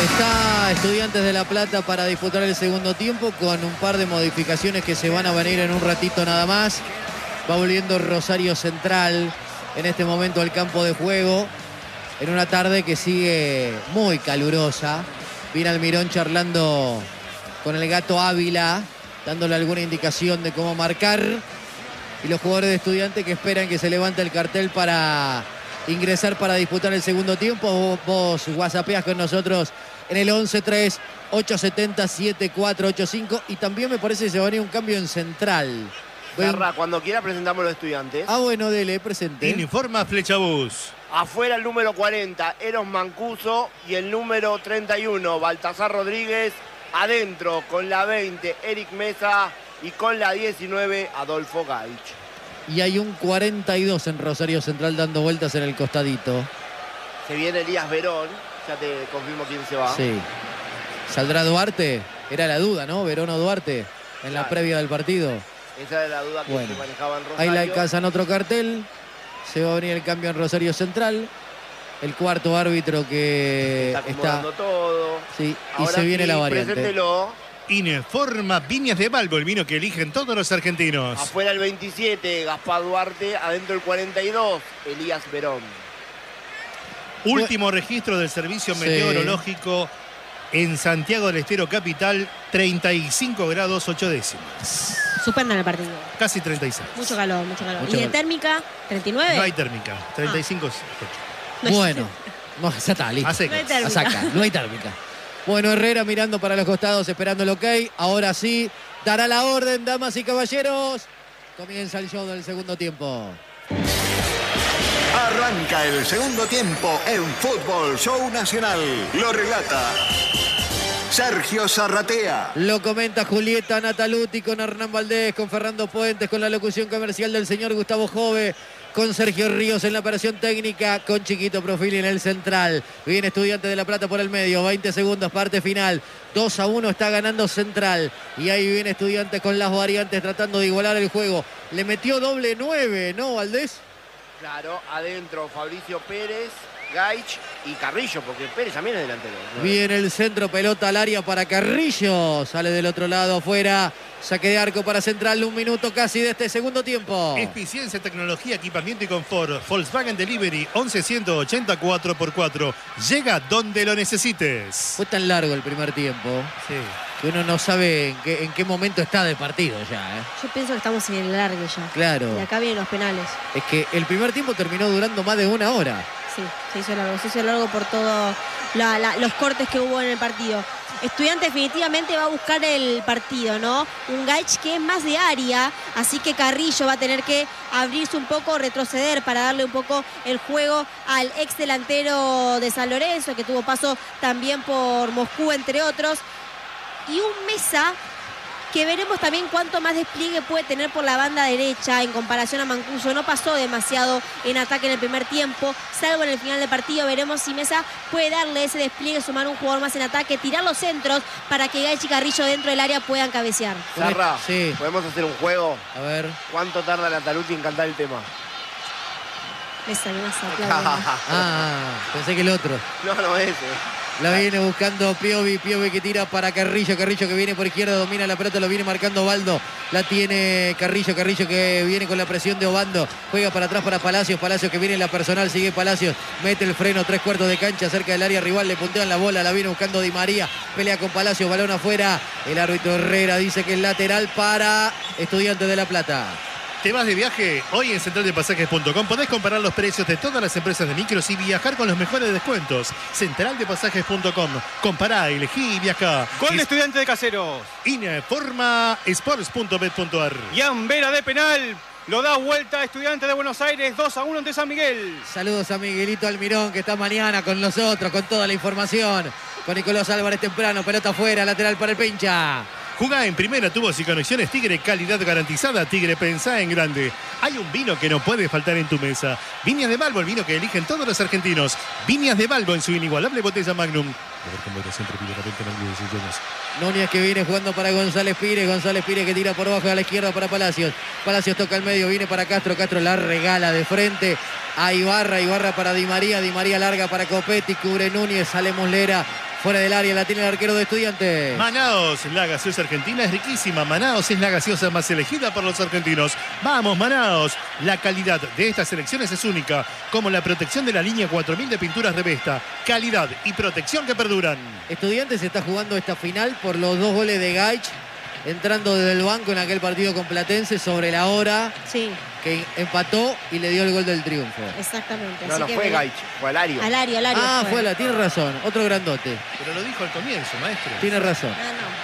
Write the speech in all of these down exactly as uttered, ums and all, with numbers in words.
Está Estudiantes de La Plata para disputar el segundo tiempo con un par de modificaciones que se van a venir en un ratito nada más. Va volviendo Rosario Central en este momento al campo de juego en una tarde que sigue muy calurosa. Viene Almirón charlando con el Gato Ávila, dándole alguna indicación de cómo marcar. Y los jugadores de Estudiantes que esperan que se levante el cartel para ingresar para disputar el segundo tiempo. Vos, vos whatsappeás con nosotros en el once tres ocho siete cero siete cuatro ocho cinco. Y también me parece que se va a venir un cambio en central. Garra, cuando quiera presentamos los Estudiantes. Ah, bueno, dele, presente. Informa Flechabús. Afuera el número cuarenta, Eros Mancuso. Y el número treinta y uno, Baltasar Rodríguez. Adentro, con la veinte, Eric Mesa. Y con la diecinueve, Adolfo Gaich. Y hay un cuarenta y dos en Rosario Central dando vueltas en el costadito. Se viene Elías Verón. Ya te confirmo quién se va. Sí. ¿Saldrá Duarte? Era la duda, ¿no? Verón o Duarte en claro. la previa del partido. Esa era la duda que bueno, se manejaba en Rosario. Ahí la alcanzan otro cartel. Se va a venir el cambio en Rosario Central. El cuarto árbitro que está acomodando está... todo. Sí, y ahora se viene sí, la variante. Preséntelo. Informa Viñas de Balbo, el vino que eligen todos los argentinos. Afuera el veintisiete, Gaspar Duarte. Adentro el cuarenta y dos, Elías Verón. Último registro del servicio sí. meteorológico en Santiago del Estero Capital, treinta y cinco grados ocho décimas. Suspenden el partido. Casi treinta y seis. Mucho calor, mucho calor. Mucho ¿Y de calor. térmica? ¿treinta y nueve? No hay térmica, treinta y cinco. Ah. Bueno, no, ya está, listo. A secas. No hay térmica. A saca, no hay térmica. Bueno, Herrera mirando para los costados, esperando el ok. Ahora sí, dará la orden, damas y caballeros. Comienza el show del segundo tiempo. Arranca el segundo tiempo en Fútbol Show Nacional. Lo relata Sergio Zarratea. Lo comenta Julieta Nataluti con Hernán Valdés, con Fernando Puentes, con la locución comercial del señor Gustavo Jove, con Sergio Ríos en la operación técnica, con Chiquito Profili en el central. Viene Estudiantes de La Plata por el medio, veinte segundos, parte final. dos a uno está ganando Central. Y ahí viene Estudiantes con las variantes tratando de igualar el juego. Le metió doble nueve, ¿no, Valdés? Claro, adentro Fabricio Pérez, Gaich y Carrillo, porque Pérez también es delantero. ¿No? Viene el centro, pelota al área para Carrillo. Sale del otro lado, afuera. Saque de arco para Central, un minuto casi de este segundo tiempo. Eficiencia, tecnología, equipamiento y confort. Volkswagen Delivery, once ciento ochenta cuatro por cuatro. Llega donde lo necesites. Fue tan largo el primer tiempo Sí. que uno no sabe en qué, en qué momento está de partido ya, ¿eh? Yo pienso que estamos en el largue ya. Claro. Y acá vienen los penales. Es que el primer tiempo terminó durando más de una hora. Sí, se hizo largo. Se hizo largo por todos los cortes que hubo en el partido. Estudiante definitivamente va a buscar el partido, ¿no? Un Gaich que es más de área, así que Carrillo va a tener que abrirse un poco, retroceder para darle un poco el juego al ex delantero de San Lorenzo, que tuvo paso también por Moscú, entre otros. Y un Mesa que veremos también cuánto más despliegue puede tener por la banda derecha en comparación a Mancuso. No pasó demasiado en ataque en el primer tiempo, salvo en el final del partido. Veremos si Mesa puede darle ese despliegue, sumar un jugador más en ataque, tirar los centros para que Gaich y Carrillo dentro del área puedan cabecear. Zarra, sí. ¿podemos hacer un juego? A ver. ¿Cuánto tarda Nataluti en cantar el tema? Mesa, me vas a aplaudir. Ah, pensé que el otro. No, no ese. La viene buscando Piovi, Piovi que tira para Carrillo, Carrillo que viene por izquierda, domina la pelota, lo viene marcando Baldo, la tiene Carrillo, Carrillo que viene con la presión de Obando, juega para atrás para Palacios, Palacios que viene en la personal, sigue Palacios, mete el freno, tres cuartos de cancha cerca del área rival, le puntean la bola, la viene buscando Di María, pelea con Palacios, balón afuera, el árbitro Herrera dice que es lateral para Estudiantes de La Plata. ¿Te vas de viaje? Hoy en central de pasajes punto com podés comparar los precios de todas las empresas de micros y viajar con los mejores descuentos. central de pasajes punto com. Compará, elegí y viajá. Con Es... Estudiantes de Caseros. Informa sports punto bet punto ar. Ian Vera de penal. Lo da vuelta Estudiantes de Buenos Aires. dos a uno ante San Miguel. Saludos a Miguelito Almirón que está mañana con nosotros, con toda la información. Con Nicolás Álvarez temprano, pelota afuera, lateral para el pincha. Jugá en primera, tubos y conexiones Tigre, calidad garantizada. Tigre, pensá en grande. Hay un vino que no puede faltar en tu mesa. Viñas de Balbo, el vino que eligen todos los argentinos. Viñas de Balbo en su inigualable botella Magnum. Núñez que viene jugando para González Pires. González Pires que tira por abajo a la izquierda para Palacios. Palacios toca al medio, viene para Castro. Castro la regala de frente a Ibarra. Ibarra para Di María. Di María larga para Copetti. Cubre Núñez, sale Muslera. Fuera del área la tiene el arquero de Estudiantes. Manaos, la gaseosa argentina es riquísima. Manaos es la gaseosa más elegida por los argentinos. Vamos, Manaos. La calidad de estas selecciones es única, como la protección de la línea cuatro mil de pinturas Revesta. Calidad y protección que perduran. Estudiantes está jugando esta final por los dos goles de Gaich, entrando desde el banco en aquel partido con Platense sobre la hora. Sí. Que empató y le dio el gol del triunfo. Exactamente. No, Así no que fue me- Gaich, fue Alario. Alario, Alario. Ah, fue la, tiene razón, otro grandote. Pero lo dijo al comienzo, maestro. Tiene razón.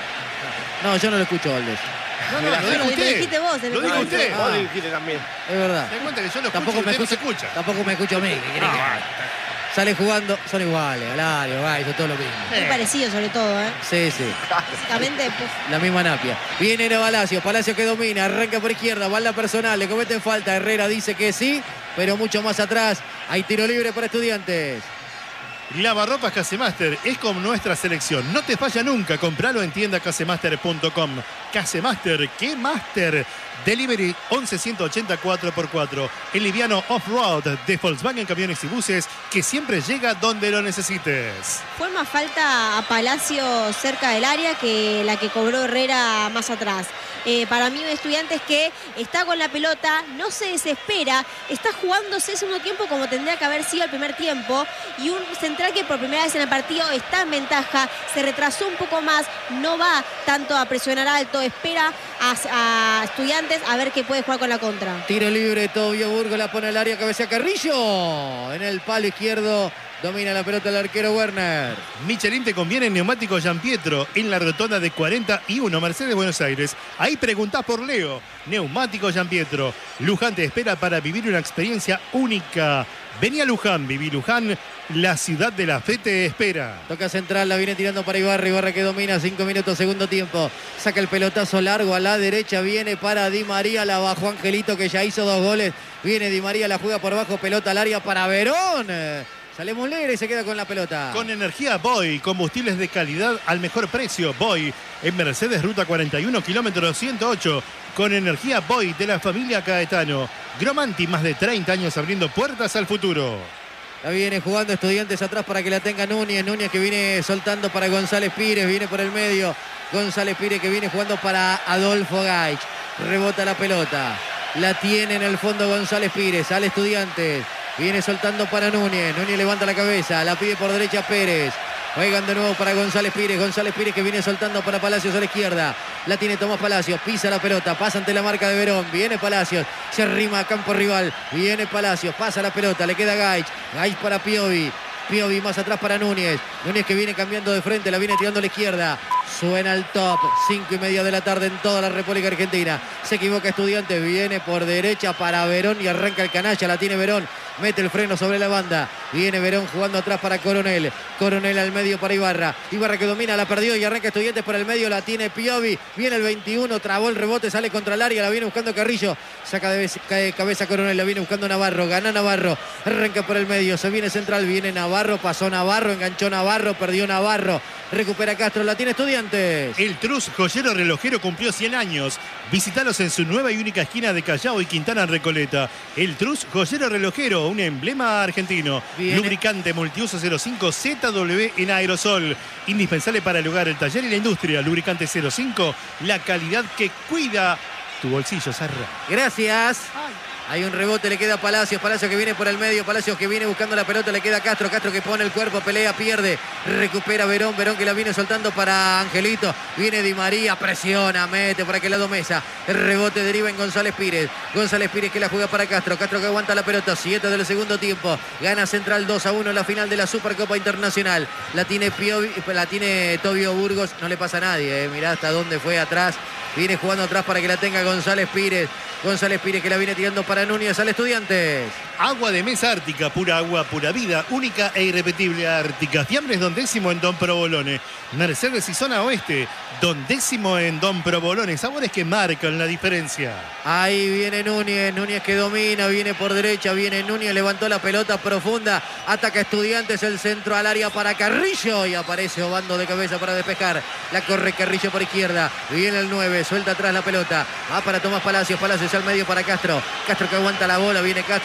Ah, no. No, yo no lo escucho, Valdés. No, no, Mirá, lo dijo lo- lo usted. dijiste vos, en Lo el dijo comienzo. usted. Ah. Vos lo dijiste también. Es verdad. ¿Se da cuenta que yo lo escucho Tampoco y me usted no se escucha, escucha? tampoco me escucha a mí. ¿qué querés que- Sale jugando, son iguales, Alario, Gaich, todo lo mismo. Muy parecido sobre todo, ¿eh? Sí, sí. Básicamente, pues, La misma napia. Viene Era Palacio, Palacio que domina, arranca por izquierda, bala personal, le cometen falta. Herrera dice que sí, pero mucho más atrás. Hay tiro libre para Estudiantes. Lavarropas Casemaster es como nuestra selección. No te falla nunca. Compralo en tienda casemaster punto com. Casemaster, ¿qué master? Delivery once ciento ochenta cuatro por cuatro. El liviano off-road de Volkswagen Camiones y Buses que siempre llega donde lo necesites. fue más falta a Palacio cerca del área que la que cobró Herrera más atrás. Eh, para mí, un Estudiantes que está con la pelota, no se desespera, está jugándose el segundo tiempo como tendría que haber sido el primer tiempo. Y un central que por primera vez en el partido está en ventaja, se retrasó un poco más, no va tanto a presionar alto, espera a, a Estudiantes a ver qué puede jugar con la contra. Tiro libre, Tobio Burgos la pone al área, cabecea Carrillo. En el palo izquierdo domina la pelota el arquero Werner. Michelin te conviene en neumático Giampietro en la rotonda de cuarenta y uno Mercedes Buenos Aires. Ahí preguntás por Leo. Neumático Giampietro. Luján te espera para vivir una experiencia única. Vení a Luján, viví Luján. La ciudad de la fe te espera. Toca central, la viene tirando para Ibarra. Ibarra que domina, cinco minutos, segundo tiempo. Saca el pelotazo largo a la derecha. Viene para Di María, la bajó Angelito que ya hizo dos goles. Viene Di María, la juega por bajo, pelota al área para Verón. Sale Muslera y se queda con la pelota. Con energía Boy, combustibles de calidad al mejor precio. Boy, en Mercedes Ruta cuarenta y uno, kilómetro ciento ocho. Con energía Boy de la familia Caetano. Gromanti, más de treinta años abriendo puertas al futuro. La viene jugando Estudiantes atrás para que la tenga Núñez. Núñez que viene soltando para González Pires. Viene por el medio. González Pires que viene jugando para Adolfo Gaich. Rebota la pelota. La tiene en el fondo González Pires. Sale Estudiantes. Viene soltando para Núñez. Núñez levanta la cabeza. La pide por derecha Pérez. Juegan de nuevo para González Pires. González Pires que viene soltando para Palacios a la izquierda. La tiene Tomás Palacios. Pisa la pelota. Pasa ante la marca de Verón. Viene Palacios. Se arrima a campo rival. Viene Palacios. Pasa la pelota. Le queda Gaich. Gaich para Piovi. Piovi más atrás para Núñez. Núñez que viene cambiando de frente. La viene tirando a la izquierda. Suena el top. Cinco y media de la tarde en toda la República Argentina. Se equivoca Estudiantes. Viene por derecha para Verón y arranca el canalla. La tiene Verón. Mete el freno sobre la banda. Viene Verón jugando atrás para Coronel. Coronel al medio para Ibarra. Ibarra que domina, la perdió y arranca Estudiantes por el medio. La tiene Piovi. Viene el veintiuno. Trabó el rebote. Sale contra el área. La viene buscando Carrillo. Saca de cae cabeza Coronel. La viene buscando Navarro. Gana Navarro. Arranca por el medio. Se viene central. Viene Navarro. Pasó Navarro. Enganchó Navarro. Perdió Navarro. Recupera Castro. La tiene Estudiantes. El Trus Joyero Relojero cumplió cien años. Visítalos en su nueva y única esquina de Callao y Quintana en Recoleta. El Trus Joyero Relojero, un emblema argentino. Viene. Lubricante multiuso cero cinco Z W en aerosol. Indispensable para el hogar, el taller y la industria. Lubricante cero cinco, la calidad que cuida tu bolsillo, Sarra. Gracias. Hay un rebote, le queda a Palacios. Palacios que viene por el medio. Palacios que viene buscando la pelota. Le queda a Castro. Castro que pone el cuerpo, pelea, pierde. Recupera Verón. Verón que la viene soltando para Angelito. Viene Di María, presiona, mete por aquel lado Mesa. El rebote deriva en González Pires. González Pires que la juega para Castro. Castro que aguanta la pelota. siete del segundo tiempo. Gana Central dos a uno en la final de la Supercopa Internacional. La tiene Piovi, la tiene Tobio Burgos. No le pasa a nadie. Eh. Mirá hasta dónde fue atrás. Viene jugando atrás para que la tenga González Pires. González Pires que la viene tirando para Núñez al Estudiantes. Agua de mesa Ártica, pura agua, pura vida, única e irrepetible Ártica. Fiambres Don Décimo en Don Provolone. Mercedes y Zona Oeste, Don Décimo en Don Provolone. Sabores que marcan la diferencia. Ahí viene Núñez, Núñez que domina, viene por derecha, viene Núñez, levantó la pelota profunda, ataca Estudiantes, el centro al área para Carrillo y aparece Obando de cabeza para despejar. La corre Carrillo por izquierda, viene el nueve, suelta atrás la pelota, va para Tomás Palacios, Palacios al medio para Castro, Castro que aguanta la bola, viene Castro, Castro que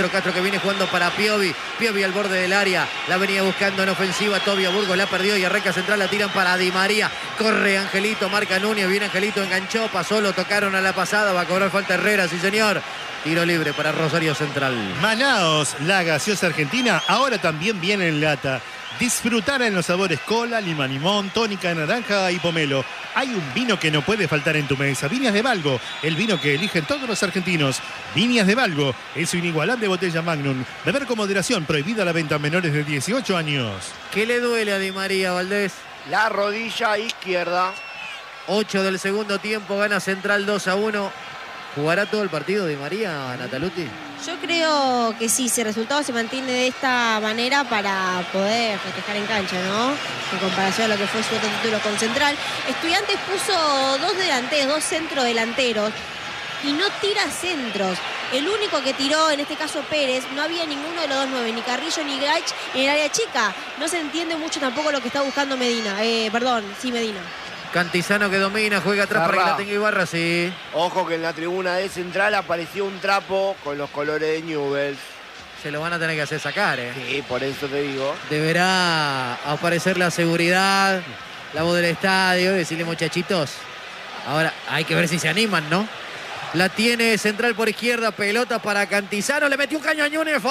viene jugando para Piovi. Piovi al borde del área. La venía buscando en ofensiva. Tobio Burgos la perdió y arranca central. La tiran para Di María. Corre Angelito, marca Núñez. Viene Angelito, enganchó, pasó, lo tocaron a la pasada. Va a cobrar falta Herrera, sí señor. Tiro libre para Rosario Central. Manaos, la gaseosa argentina, ahora también viene en lata. Disfrutar en los sabores cola, lima limón, tónica, naranja y pomelo. Hay un vino que no puede faltar en tu mesa. Viñas de Balbo, el vino que eligen todos los argentinos. Viñas de Balbo, es su inigualable botella Magnum. Beber con moderación, prohibida la venta a menores de dieciocho años. ¿Qué le duele a Di María, Valdés? La rodilla izquierda. ocho del segundo tiempo, gana Central dos a uno. ¿Jugará todo el partido Di María, Nataluti? Yo creo que sí, si el resultado se mantiene de esta manera para poder festejar en cancha, ¿no? En comparación a lo que fue su otro título con Central. Estudiantes puso dos delanteros, dos centrodelanteros y no tira centros. El único que tiró, en este caso Pérez, no había ninguno de los dos nueve, ni Carrillo ni Gaich en el área chica. No se entiende mucho tampoco lo que está buscando Medina. Eh, perdón, sí, Medina. Cantizano que domina, juega atrás Zarra. para que la tenga Ibarra, sí. Ojo que en la tribuna de Central apareció un trapo con los colores de Newell's. Se lo van a tener que hacer sacar, ¿eh? Sí, por eso te digo. Deberá aparecer la seguridad, la voz del estadio, y decirle, muchachitos, ahora hay que ver si se animan, ¿no? La tiene Central por izquierda, pelota para Cantizano, le metió un caño a Núñez,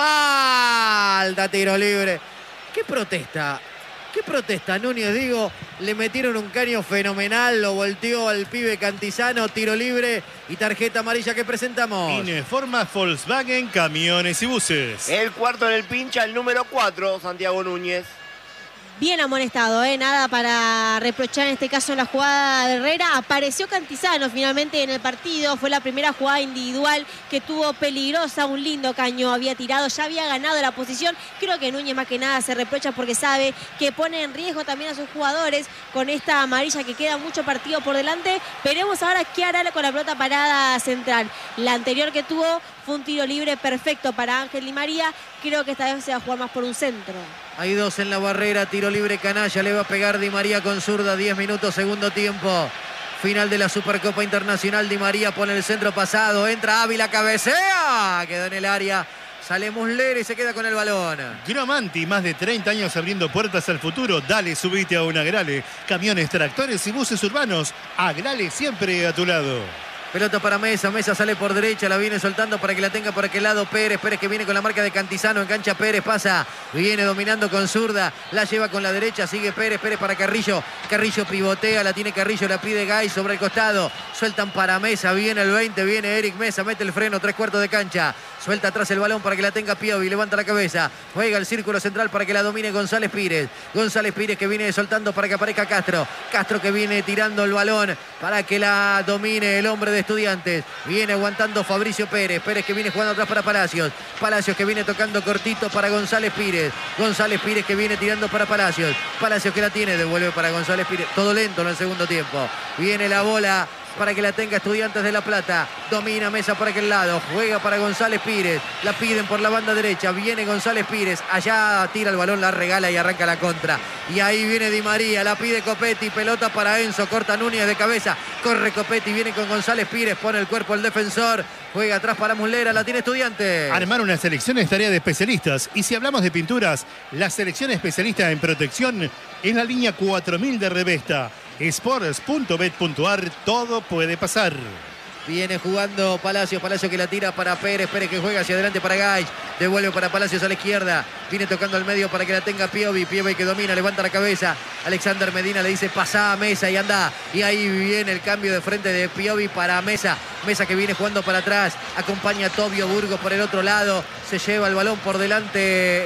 falta, tiro libre. ¿Qué protesta? ¿Qué protesta Núñez? Digo, le metieron un caño fenomenal, lo volteó al pibe Cantizano, tiro libre y tarjeta amarilla que presentamos. Informa Volkswagen, camiones y buses. El cuarto en el pincha, el número cuatro, Santiago Núñez. Bien amonestado, ¿eh? Nada para reprochar en este caso en la jugada de Herrera. Apareció Cantizano finalmente en el partido. Fue la primera jugada individual que tuvo peligrosa. Un lindo caño había tirado. Ya había ganado la posición. Creo que Núñez más que nada se reprocha porque sabe que pone en riesgo también a sus jugadores con esta amarilla que queda mucho partido por delante. Veremos ahora qué hará con la pelota parada Central. La anterior que tuvo fue un tiro libre perfecto para Ángel Di María. Creo que esta vez se va a jugar más por un centro. Hay dos en la barrera, tiro libre canalla, le va a pegar Di María con zurda, diez minutos, segundo tiempo. Final de la Supercopa Internacional, Di María pone el centro pasado, entra Ávila, cabecea, quedó en el área, sale Muslera y se queda con el balón. Gramanti, más de treinta años abriendo puertas al futuro. Dale, subite a un Agrale. Camiones, tractores y buses urbanos. Agrale siempre a tu lado. Pelota para Mesa, Mesa sale por derecha, la viene soltando para que la tenga por aquel lado Pérez, Pérez que viene con la marca de Cantizano, engancha Pérez, pasa, viene dominando con zurda, la lleva con la derecha, sigue Pérez, Pérez para Carrillo, Carrillo pivotea, la tiene Carrillo, la pide Gay sobre el costado, sueltan para Mesa, viene el veinte, viene Eric Mesa, mete el freno, tres cuartos de cancha, suelta atrás el balón para que la tenga Piovi, levanta la cabeza, juega el círculo central para que la domine González Pires, González Pires que viene soltando para que aparezca Castro, Castro que viene tirando el balón para que la domine el hombre de Estudiantes, viene aguantando Fabricio Pérez, Pérez que viene jugando atrás para Palacios, Palacios que viene tocando cortito para González Pires, González Pires que viene tirando para Palacios, Palacios que la tiene, devuelve para González Pires, todo lento en el segundo tiempo, viene la bola para que la tenga Estudiantes de La Plata, domina Mesa por aquel lado, juega para González Pires, la piden por la banda derecha, viene González Pires, allá tira el balón, la regala y arranca la contra, y ahí viene Di María, la pide Copetti, pelota para Enzo, corta Núñez de cabeza, corre Copetti, viene con González Pires, pone el cuerpo el defensor, juega atrás para Muslera, la tiene Estudiantes. Armar una selección es tarea de especialistas, y si hablamos de pinturas, la selección especialista en protección es la línea cuatro mil de Revesta. Sports punto bet punto ar, todo puede pasar. Viene jugando Palacios, Palacios que la tira para Pérez, Pérez que juega hacia adelante para Gaich, devuelve para Palacios a la izquierda, viene tocando al medio para que la tenga Piovi, Piovi que domina, levanta la cabeza, Alexander Medina le dice pasá a Mesa y anda, y ahí viene el cambio de frente de Piovi para Mesa, Mesa que viene jugando para atrás, acompaña a Tobio Burgos por el otro lado, se lleva el balón por delante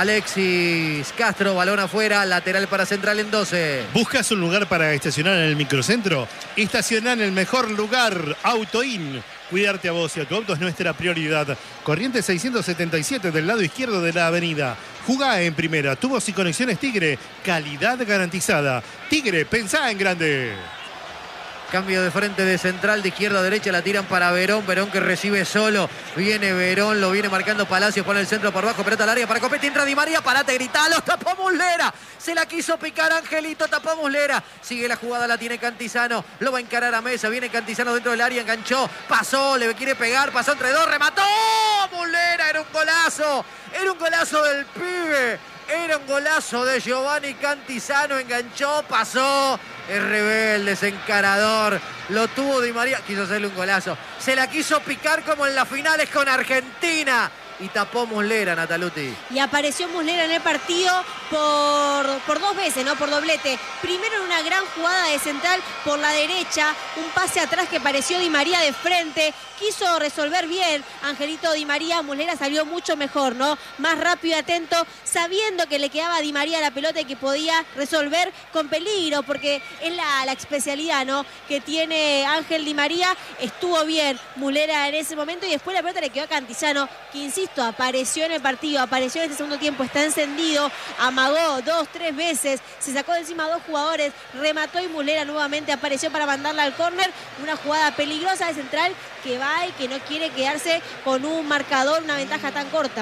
Alexis Castro, balón afuera, lateral para Central en doce. ¿Buscas un lugar para estacionar en el microcentro? Estaciona en el mejor lugar, Autoin. Cuidarte a vos y a tu auto es nuestra prioridad. Corriente seiscientos setenta y siete del lado izquierdo de la avenida. Jugá en primera, tubos y conexiones Tigre, calidad garantizada. Tigre, pensá en grande. Cambio de frente de central, de izquierda a derecha, la tiran para Verón. Verón que recibe solo. Viene Verón, lo viene marcando Palacios, pone el centro por abajo, pelota al área para Copetti, entra Di María, parate, gritalo, tapó Muslera. Se la quiso picar Angelito, tapó Muslera. Sigue la jugada, la tiene Cantizano, lo va a encarar a Mesa, viene Cantizano dentro del área, enganchó, pasó, le quiere pegar, pasó entre dos, remató. Muslera, era un golazo, era un golazo del pibe. Era un golazo de Giovanni Cantizano, enganchó, pasó, es rebelde, es encarador, lo tuvo Di María, quiso hacerle un golazo, se la quiso picar como en las finales con Argentina y tapó Muslera, Nataluti. Y apareció Muslera en el partido por, por dos veces, ¿no? Por doblete. Primero en una gran jugada de central por la derecha, un pase atrás que pareció Di María de frente, quiso resolver bien Angelito Di María, Muslera salió mucho mejor, ¿no? Más rápido y atento, sabiendo que le quedaba a Di María la pelota y que podía resolver con peligro, porque es la, la especialidad, ¿no? Que tiene Ángel Di María. Estuvo bien Muslera en ese momento y después la pelota le quedó a Cantizano, que insisto, apareció en el partido, apareció en este segundo tiempo, está encendido, amagó dos, tres veces, se sacó de encima a dos jugadores, remató y Muslera nuevamente apareció para mandarla al córner. Una jugada peligrosa de central que va y que no quiere quedarse con un marcador, una ventaja tan corta.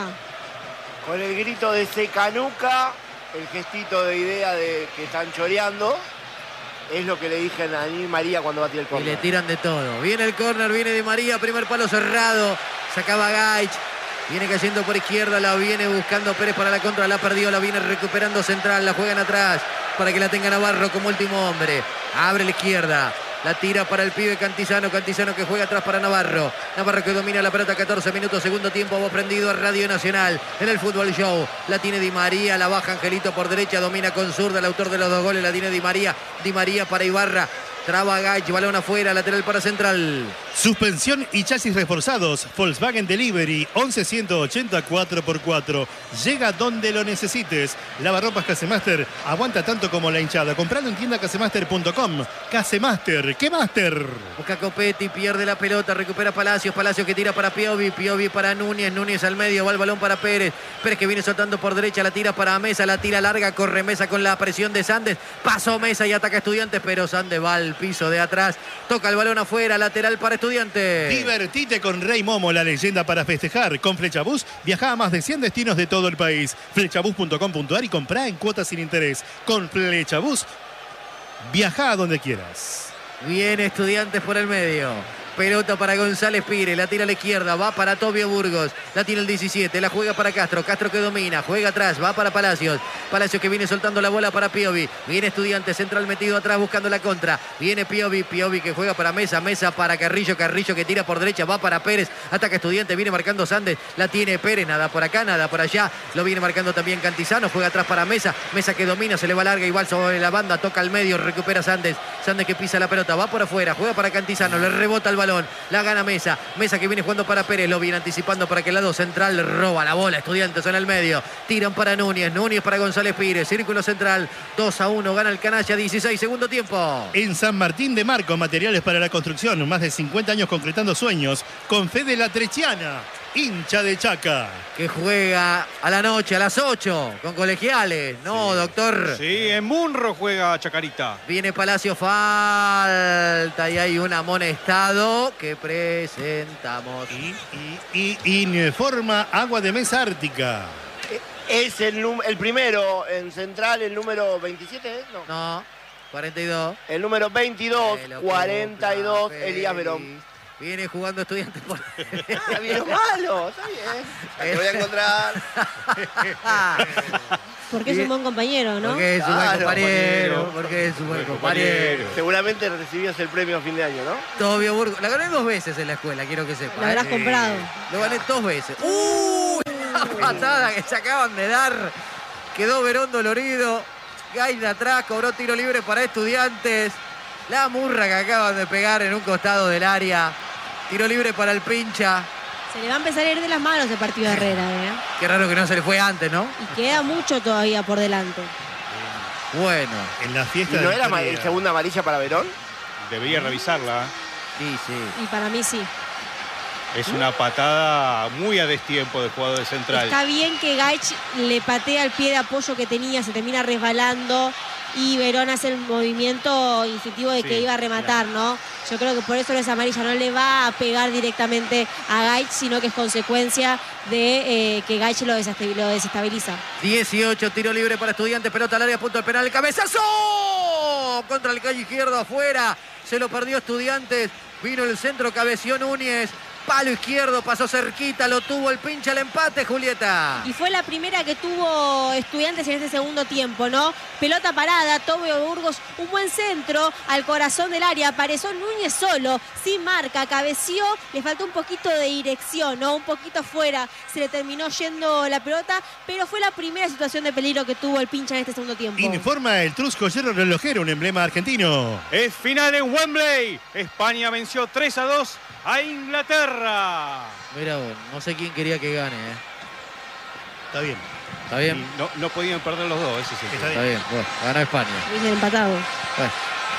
Con el grito de Secanuca, el gestito de idea de que están choreando, es lo que le dije a Di María cuando batió el córner. Y le tiran de todo. Viene el córner, viene Di María, primer palo cerrado, sacaba Gaich. Viene cayendo por izquierda, la viene buscando Pérez para la contra, la perdió, la viene recuperando central, la juegan atrás para que la tenga Navarro como último hombre. Abre la izquierda, la tira para el pibe Cantizano, Cantizano que juega atrás para Navarro. Navarro que domina la pelota, catorce minutos, segundo tiempo, vos prendido a Radio Nacional en el Fútbol Show. La tiene Di María, la baja Angelito por derecha, domina con zurda, el autor de los dos goles, la tiene Di María. Di María para Ibarra. Traba Gaich, balón afuera, lateral para central. Suspensión y chasis reforzados. Volkswagen Delivery once ciento ochenta cuatro por cuatro. Llega donde lo necesites. Lavarropas Casemaster. Aguanta tanto como la hinchada. Comprando en tienda casemaster punto com. Casemaster. ¿Qué Master? Busca Copetti, pierde la pelota, recupera Palacios. Palacios que tira para Piovi. Piovi para Núñez. Núñez al medio, va el balón para Pérez. Pérez que viene soltando por derecha, la tira para Mesa. La tira larga, corre Mesa con la presión de Sandes. Pasó Mesa y ataca Estudiantes, pero Sandes va al piso de atrás, toca el balón afuera, lateral para Estudiantes. Divertite con Rey Momo, la leyenda para festejar. Con Flechabús viaja a más de cien destinos de todo el país. Flechabús punto com punto ar y comprá en cuotas sin interés. Con Flechabús viaja a donde quieras. Viene Estudiantes por el medio. Pelota para González Pires, la tira a la izquierda, va para Tobio Burgos, la tira el diecisiete, la juega para Castro, Castro que domina, juega atrás, va para Palacios, Palacios que viene soltando la bola para Piovi, viene Estudiantes, central metido atrás buscando la contra, viene Piovi, Piovi que juega para Mesa, Mesa para Carrillo, Carrillo que tira por derecha, va para Pérez, ataca Estudiantes, viene marcando Sandes, la tiene Pérez, nada por acá, nada por allá, lo viene marcando también Cantizano, juega atrás para Mesa, Mesa que domina, se le va larga, igual sobre la banda, toca al medio, recupera Sandes, Sandes que pisa la pelota, va por afuera, juega para Cantizano, le rebota el balón, la gana Mesa, Mesa que viene jugando para Pérez, lo viene anticipando para que el lado central roba la bola, Estudiantes en el medio, tiran para Núñez, Núñez para González Pires, círculo central, dos a uno, gana el Canalla, dieciséis, segundo tiempo. En San Martín de Marco, materiales para la construcción, más de cincuenta años concretando sueños, con Fede Latrechiana, hincha de Chaca. Que juega a la noche, a las ocho, con Colegiales, ¿no, sí, doctor? Sí, en Munro juega Chacarita. Viene Palacio, falta y hay un amonestado que presentamos. Y, y, y informa Agua de Mesa Ártica. Es el, el primero en central, el número veintisiete, ¿eh? No. No, cuarenta y dos. El número veintidós, cuarenta y dos, Elías Verón. Viene jugando Estudiantes por... Está bien malo, está bien. Te voy a encontrar. Porque es un buen compañero, ¿no? Porque es un Claro, buen compañero, compañero. porque es un buen compañero. Seguramente recibías el premio a fin de año, ¿no? Tobio Burgos. La gané dos veces en la escuela, quiero que sepas. Lo habrás ¿eh? comprado. Lo gané dos veces. ¡Uh! La patada que se acaban de dar. Quedó Verón dolorido. Gay de atrás, cobró tiro libre para Estudiantes. La murra que acaban de pegar en un costado del área. Tiro libre para el pincha. Se le va a empezar a ir de las manos el partido de Herrera, ¿eh? Qué raro que no se le fue antes, ¿no? Y queda mucho todavía por delante. Bueno. En la ¿Y fiesta no de era Victoria. ma- segunda amarilla para Verón? Debería revisarla. Sí, sí. Y para mí sí. Es una patada muy a destiempo del jugador de central. Está bien que Gaich le patea el pie de apoyo que tenía, se termina resbalando y Verón hace el movimiento instintivo de Sí, que iba a rematar, ¿no? Yo creo que por eso no es amarilla, no le va a pegar directamente a Gaich, sino que es consecuencia de eh, que Gaich lo desestabil- lo desestabiliza. dieciocho, tiro libre para Estudiantes, pelota al área, punto del penal, el cabezazo contra el calle izquierdo afuera, se lo perdió Estudiantes, vino el centro, cabeció Núñez, palo izquierdo, pasó cerquita, lo tuvo el pinche al empate, Julieta. Y fue la primera que tuvo Estudiantes en este segundo tiempo, ¿no? Pelota parada, Tobio Burgos, un buen centro al corazón del área, apareció Núñez solo, sin marca, cabeció, le faltó un poquito de dirección, ¿no? Un poquito fuera, se le terminó yendo la pelota, pero fue la primera situación de peligro que tuvo el pincha en este segundo tiempo. Informa el Trusco Hierro Relojero, un emblema argentino. Es final en Wembley. España venció tres a dos a Inglaterra. Mira vos, no sé quién quería que gane, ¿eh? Está bien. ¿Está bien? Y no, no podían perder los dos, eso sí. Está Está bien, bueno, ganó España. Hubiesen empatado. Bueno,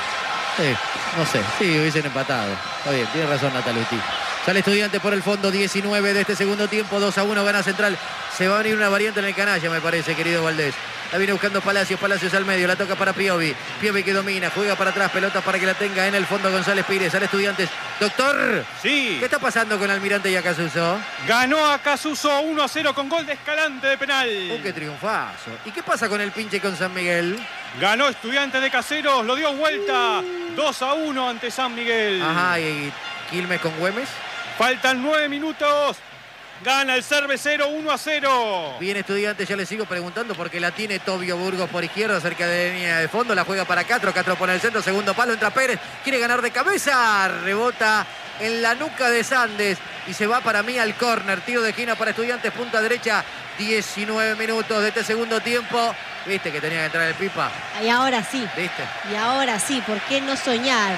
sí, no sé, sí, hubiesen empatado. Está bien, tiene razón Nataluti. Sale Estudiante por el fondo, diecinueve de este segundo tiempo, dos a uno gana Central. Se va a venir una variante en el canalla, me parece, querido Valdés. La viene buscando Palacios, Palacios al medio, la toca para Piovi. Piovi que domina, juega para atrás, pelota para que la tenga en el fondo González Pires. Sale Estudiantes. Doctor, Sí. ¿qué está pasando con Almirante y Acasuso? Ganó a Casuso uno a cero con gol de Escalante de penal. ¡Uh, qué triunfazo! ¿Y qué pasa con el pinche con San Miguel? Ganó Estudiantes de Caseros, lo dio vuelta. dos a uno ante San Miguel. Ajá, y Quilmes con Güemes. Faltan nueve minutos. Gana el Cervecero uno a cero. Bien Estudiantes, ya le sigo preguntando porque la tiene Tobio Burgos por izquierda cerca de la línea de fondo, la juega para Castro, Castro pone el centro, segundo palo, entra Pérez, quiere ganar de cabeza, rebota en la nuca de Sandes y se va para mí al córner, tiro de esquina para Estudiantes, punta derecha, diecinueve minutos de este segundo tiempo, viste que tenía que entrar el Pipa, Y ahora sí, viste. y ahora sí, ¿por qué no soñar?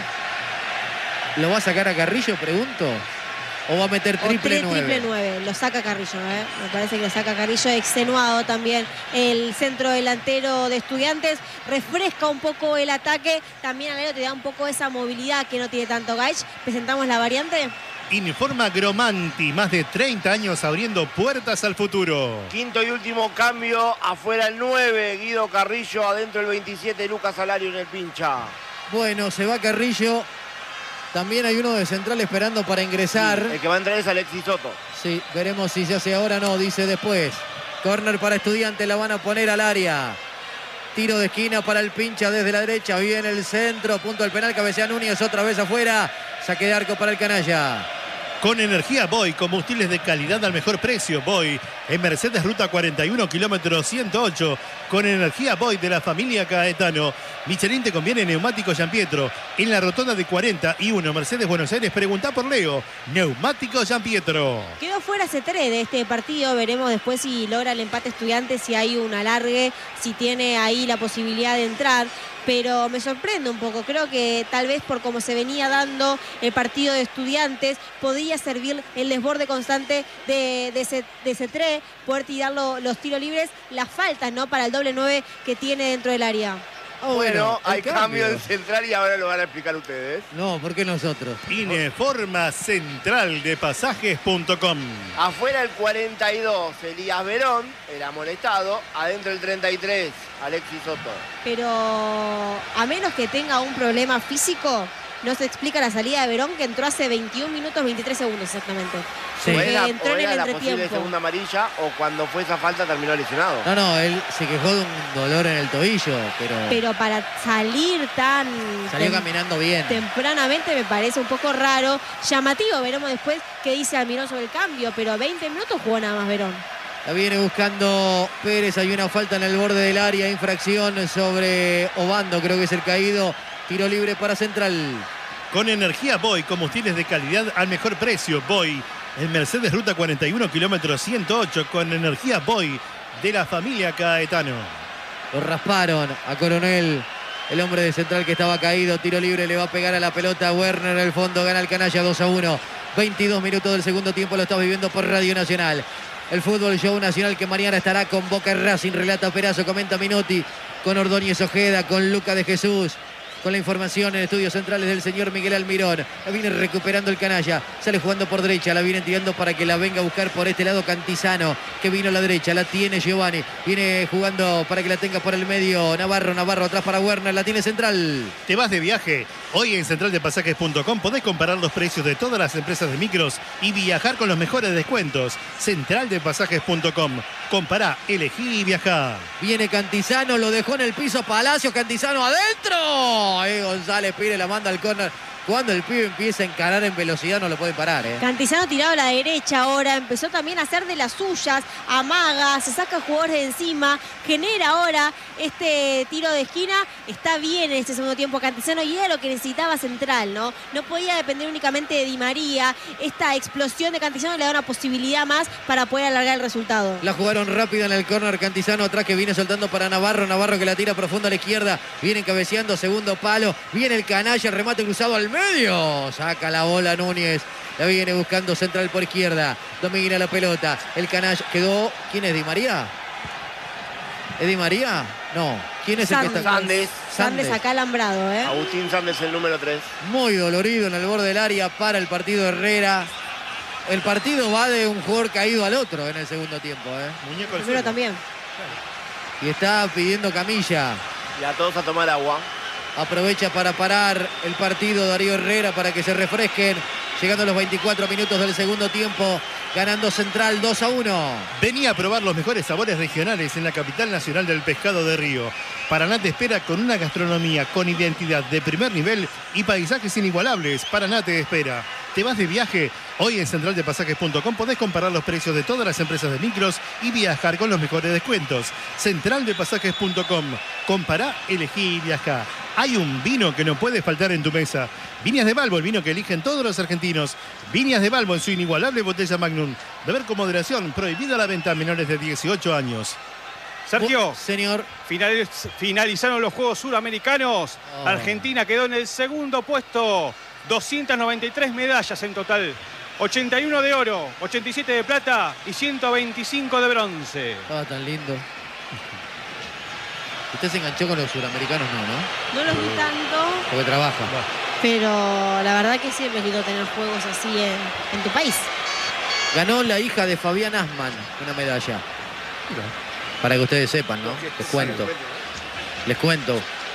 ¿Lo va a sacar a Carrillo, pregunto? ¿O va a meter O triple tres, nueve? triple nueve, lo saca Carrillo, ¿eh? Me parece que lo saca Carrillo, extenuado también el centro delantero de Estudiantes, refresca un poco el ataque, también al te da un poco esa movilidad que no tiene tanto Gaich. Presentamos la variante. Informa Gromanti, más de treinta años abriendo puertas al futuro. Quinto y último cambio, afuera el nueve, Guido Carrillo, adentro el veintisiete, Lucas Alario en el pincha. Bueno, se va Carrillo. También hay uno de central esperando para ingresar. El que va a entrar es Alexis Soto. Sí, veremos si se hace ahora o no, dice después. Córner para Estudiantes, la van a poner al área. Tiro de esquina para el pincha desde la derecha. Viene el centro, punto del penal, cabecea Núñez otra vez afuera. Saque de arco para el canalla. Con energía Boy, combustibles de calidad al mejor precio. Boy, en Mercedes Ruta cuarenta y uno, kilómetro ciento ocho. Con energía Boy de la familia Caetano. Michelin te conviene neumático Giampietro. En la rotonda de cuarenta y uno, Mercedes Buenos Aires, preguntá por Leo. Neumático Giampietro. Quedó fuera C tres de este partido, veremos después si logra el empate Estudiantes, si hay un alargue, si tiene ahí la posibilidad de entrar. Pero me sorprende un poco, creo que tal vez por cómo se venía dando el partido de Estudiantes, podría servir el desborde constante de, de, C, de C tres, poder tirar lo, los tiros libres, las faltas, ¿no? Para el doble nueve que tiene dentro del área. Oh, Bueno, el hay cambio en central y ahora lo van a explicar ustedes. No, ¿por qué nosotros? Informa Central de Pasajes punto com. Afuera el cuarenta y dos, Elías Verón, el amonestado. Adentro el treinta y tres, Alexis Soto. Pero a menos que tenga un problema físico, no se explica la salida de Verón, que entró hace veintiún minutos veintitrés segundos exactamente. Sí. O Porque era, entró o en era el la posible entretiempo. segunda amarilla o cuando fue esa falta terminó lesionado. No, no, él se quejó de un dolor en el tobillo, pero, Pero para salir tan salió tem- caminando bien. tempranamente me parece un poco raro. Llamativo, veremos después qué dice Almirón sobre el cambio, pero veinte minutos jugó nada más Verón. La viene buscando Pérez, hay una falta en el borde del área, infracción sobre Obando, creo que es el caído. Tiro libre para Central. Con energía Boy, combustibles de calidad al mejor precio. Boy, en Mercedes Ruta cuarenta y uno, kilómetro ciento ocho. Con energía Boy de la familia Caetano. Lo rasparon a Coronel, el hombre de Central que estaba caído. Tiro libre, le va a pegar a la pelota. Werner en el fondo, gana el canalla dos a uno. veintidós minutos del segundo tiempo, lo está viviendo por Radio Nacional. El Fútbol Show Nacional que mañana estará con Boca Racing, relata Perazo, comenta Minotti, con Ordóñez Ojeda, con Luca de Jesús. con la información en estudios centrales del señor Miguel Almirón. La viene recuperando el canalla. Sale jugando por derecha. La viene tirando para que la venga a buscar por este lado Cantizano, que vino a la derecha. La tiene Giovanni. Viene jugando para que la tenga por el medio. Navarro, Navarro atrás para Werner. La tiene Central. ¿Te vas de viaje? Hoy en central de pasajes punto com podés comparar los precios de todas las empresas de micros y viajar con los mejores descuentos. central de pasajes punto com. Compará, elegí y viajá. Viene Cantizano, lo dejó en el piso Palacios. Cantizano adentro. Eh, González Pires la manda al córner. Cuando el pibe empieza a encarar en velocidad no lo pueden parar, ¿eh? Cantizano tirado a la derecha ahora, empezó también a hacer de las suyas, amaga, se saca jugadores de encima, genera ahora este tiro de esquina, está bien en este segundo tiempo Cantizano y era lo que necesitaba Central, ¿no? No podía depender únicamente de Di María, esta explosión de Cantizano le da una posibilidad más para poder alargar el resultado. La jugaron rápida en el córner, Cantizano atrás que viene soltando para Navarro, Navarro que la tira profundo a la izquierda, viene cabeceando, segundo palo, viene el canalla, el remate cruzado al medio, saca la bola Núñez, la viene buscando Central por izquierda, domina la pelota, el canalla, quedó, ¿quién es Di María? ¿Es Di María? No, ¿quién es Sandes. el que está? Sandes. Sandes acá alambrado, ¿eh? Agustín Sandes, el número tres. Muy dolorido en el borde del área para el partido Herrera. El partido va de un jugador caído al otro en el segundo tiempo, ¿eh? Muñeco al Primero suelo. también. Y está pidiendo camilla. Y a todos a tomar agua. Aprovecha para parar el partido Darío Herrera para que se refresquen. Llegando a los veinticuatro minutos del segundo tiempo. Ganando Central dos a uno. Venía a probar los mejores sabores regionales en la capital nacional del pescado de Río. Paraná te espera con una gastronomía con identidad de primer nivel y paisajes inigualables. Paraná te espera. ¿Te vas de viaje? Hoy en central de pasajes punto com podés comparar los precios de todas las empresas de micros y viajar con los mejores descuentos. central de pasajes punto com. Compará, elegí y viajá. Hay un vino que no puede faltar en tu mesa. Viñas de Balbo, el vino que eligen todos los argentinos. Viñas de Balbo en su inigualable botella Magnum. Beber con moderación, prohibida la venta a menores de dieciocho años. Sergio, Señor. finaliz- finalizaron los Juegos Suramericanos. Oh. Argentina quedó en el segundo puesto. doscientas noventa y tres medallas en total. ochenta y uno de oro, ochenta y siete de plata y ciento veinticinco de bronce. Estaba tan lindo. Usted se enganchó con los suramericanos, no, ¿no? No los vi tanto, Porque trabaja. pero la verdad que siempre es lindo tener juegos así en, en tu país. Ganó la hija de Fabián Asman una medalla. Para que ustedes sepan, ¿no? Les cuento. Les cuento.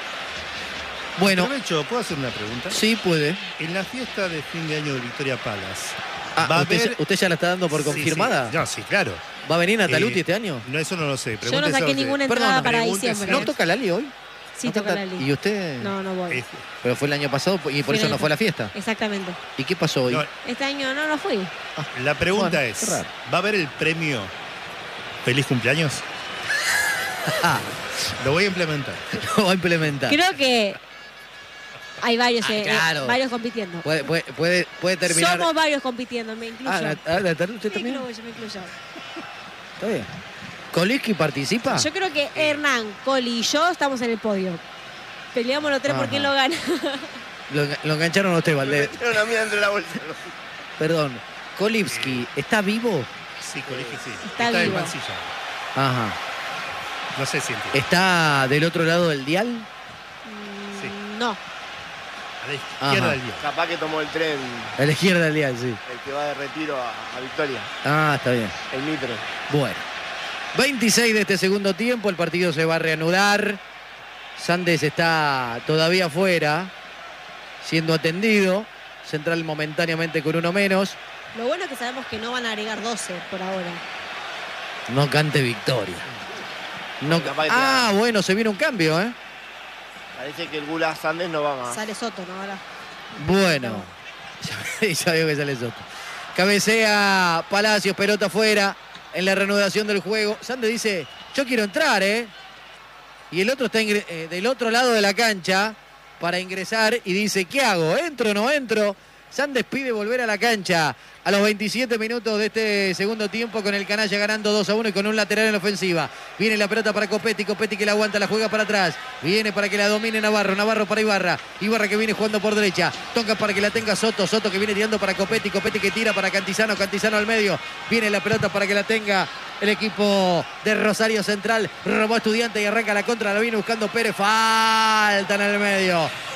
Bueno, Aprovecho, ¿puedo hacer una pregunta? sí puede. En la fiesta de fin de año de Victoria Palace. Ah, ¿va a ¿usted, haber- ya- ¿usted ya la está dando por Sí, confirmada? sí. No, sí, claro. ¿Va a venir Nataluti Eh, este año? No, eso no lo sé. Yo no Pregúntese saqué a usted. ninguna Perdón, entrada para pregúntese. diciembre. ¿No toca Lali hoy? Sí, ¿No toca la ¿Y lista. usted? No, no voy. Eh, Pero fue el año pasado y por Fue el eso año no fue a la pasado. fiesta. Exactamente. ¿Y qué pasó hoy? no, Este año no, no fui. la pregunta Bueno, es, qué raro. ¿va a haber el premio Feliz Cumpleaños? Ah, Lo voy a implementar. lo va a implementar. Creo que hay varios, Ah, eh, claro. eh, varios compitiendo. Puede, puede, puede, puede terminar. Somos varios compitiendo, me incluyo. Ah, Nat- ah, Nataluti, ¿usted me también? incluyo, me incluyo. Está bien. ¿Koliski participa? Yo creo que Hernán, Coli y yo estamos en el podio. Peleamos los tres por Ajá. quién lo gana. Lo, enga- lo engancharon a usted, Me Valdés. metieron a mí dentro de la bolsa. Perdón. Kolipski, ¿está vivo? Sí, colegio, sí. Está en vivo. Mansilla. Ajá. No sé si entiende. ¿Está del otro lado del dial? Mm, Sí. No. A la izquierda Ajá. del día. Capaz que tomó el tren, A la izquierda del dial, sí. el que va de retiro a, a Victoria. Ah, está bien. El Mitre. Bueno. veintiséis de este segundo tiempo, el partido se va a reanudar. Sandes está todavía afuera, siendo atendido. Central momentáneamente con uno menos. Lo bueno es que sabemos que no van a agregar doce por ahora. No cante victoria. No ca- Capaz que ah, bueno, se viene un cambio, ¿eh? Parece que el Gula Sandes no va más. Sale Soto, ¿no? Ahora. Bueno. Ya veo que sale Soto. Cabecea Palacios, pelota afuera. En la reanudación del juego. Sandes dice, yo quiero entrar, ¿eh? Y el otro está ingre- eh, del otro lado de la cancha para ingresar y dice, ¿qué hago? ¿Entro o no entro? Sandes pide volver a la cancha a los veintisiete minutos de este segundo tiempo con el canalla ganando dos a uno y con un lateral en la ofensiva. Viene la pelota para Copetti, Copetti que la aguanta, la juega para atrás. Viene para que la domine Navarro, Navarro para Ibarra. Ibarra que viene jugando por derecha. Toca para que la tenga Soto, Soto que viene tirando para Copetti, Copetti que tira para Cantizano, Cantizano al medio. Viene la pelota para que la tenga el equipo de Rosario Central. Robó Estudiante y arranca la contra, la viene buscando Pérez. Falta en el medio.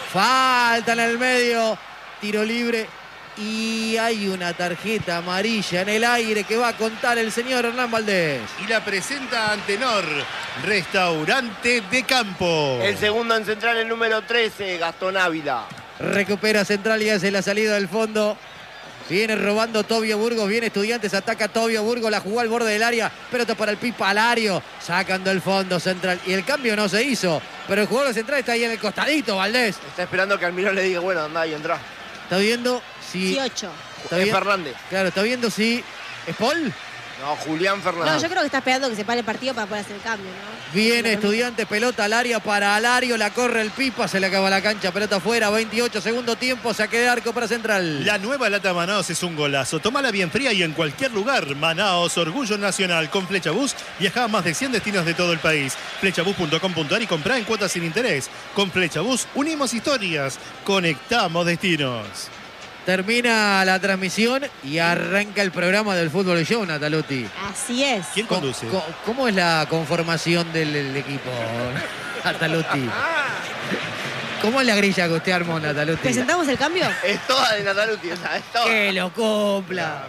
Falta en el medio. Tiro libre. Y hay una tarjeta amarilla en el aire que va a contar el señor Hernán Valdés. Y la presenta Antenor, restaurante de campo. El segundo en central, el número trece, Gastón Ávila. Recupera Central y hace la salida del fondo. Viene robando Tobio Burgos, viene Estudiantes, ataca Tobio Burgos, la jugó al borde del área, pelota para el Pipa Alario, sacando el fondo Central. Y el cambio no se hizo, pero el jugador de Central está ahí en el costadito, Valdés. Está esperando que Almirón le diga, bueno, anda y entra. Está viendo si... dieciocho. Está Es bien- Fernández. Claro, está viendo si... ¿Es Paul? No, Julián Fernández. No, yo creo que está esperando que se pare el partido para poder hacer el cambio, ¿no? Viene Estudiantes, pelota al área para Alario, la corre el Pipa, se le acaba la cancha, pelota afuera, veintiocho, segundo tiempo, saque de arco para Central. La nueva lata Manaos es un golazo. Tómala bien fría y en cualquier lugar. Manaos, orgullo nacional. Con Flechabús viaja a más de cien destinos de todo el país. flechabús punto com punto ar y comprá en cuotas sin interés. Con Flechabús unimos historias, conectamos destinos. Termina la transmisión y arranca el programa del Fútbol Show, Nataluti. Así es. ¿Quién ¿Cómo, conduce? cómo- cómo es la conformación del, del equipo, Nataluti? ¿Cómo es la grilla que usted armó, Nataluti? ¿Presentamos el cambio? Es toda de Nataluti, esa, es toda. ¡Que lo cumpla!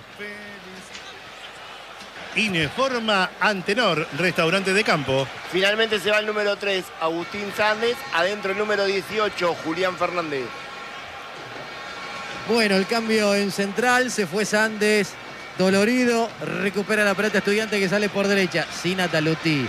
Informa Antenor, restaurante de campo. Finalmente se va el número tres, Agustín Sández. Adentro el número dieciocho, Julián Fernández. Bueno, el cambio en Central, se fue Sández, dolorido, recupera la pelota Estudiante que sale por derecha, sin Nataluti.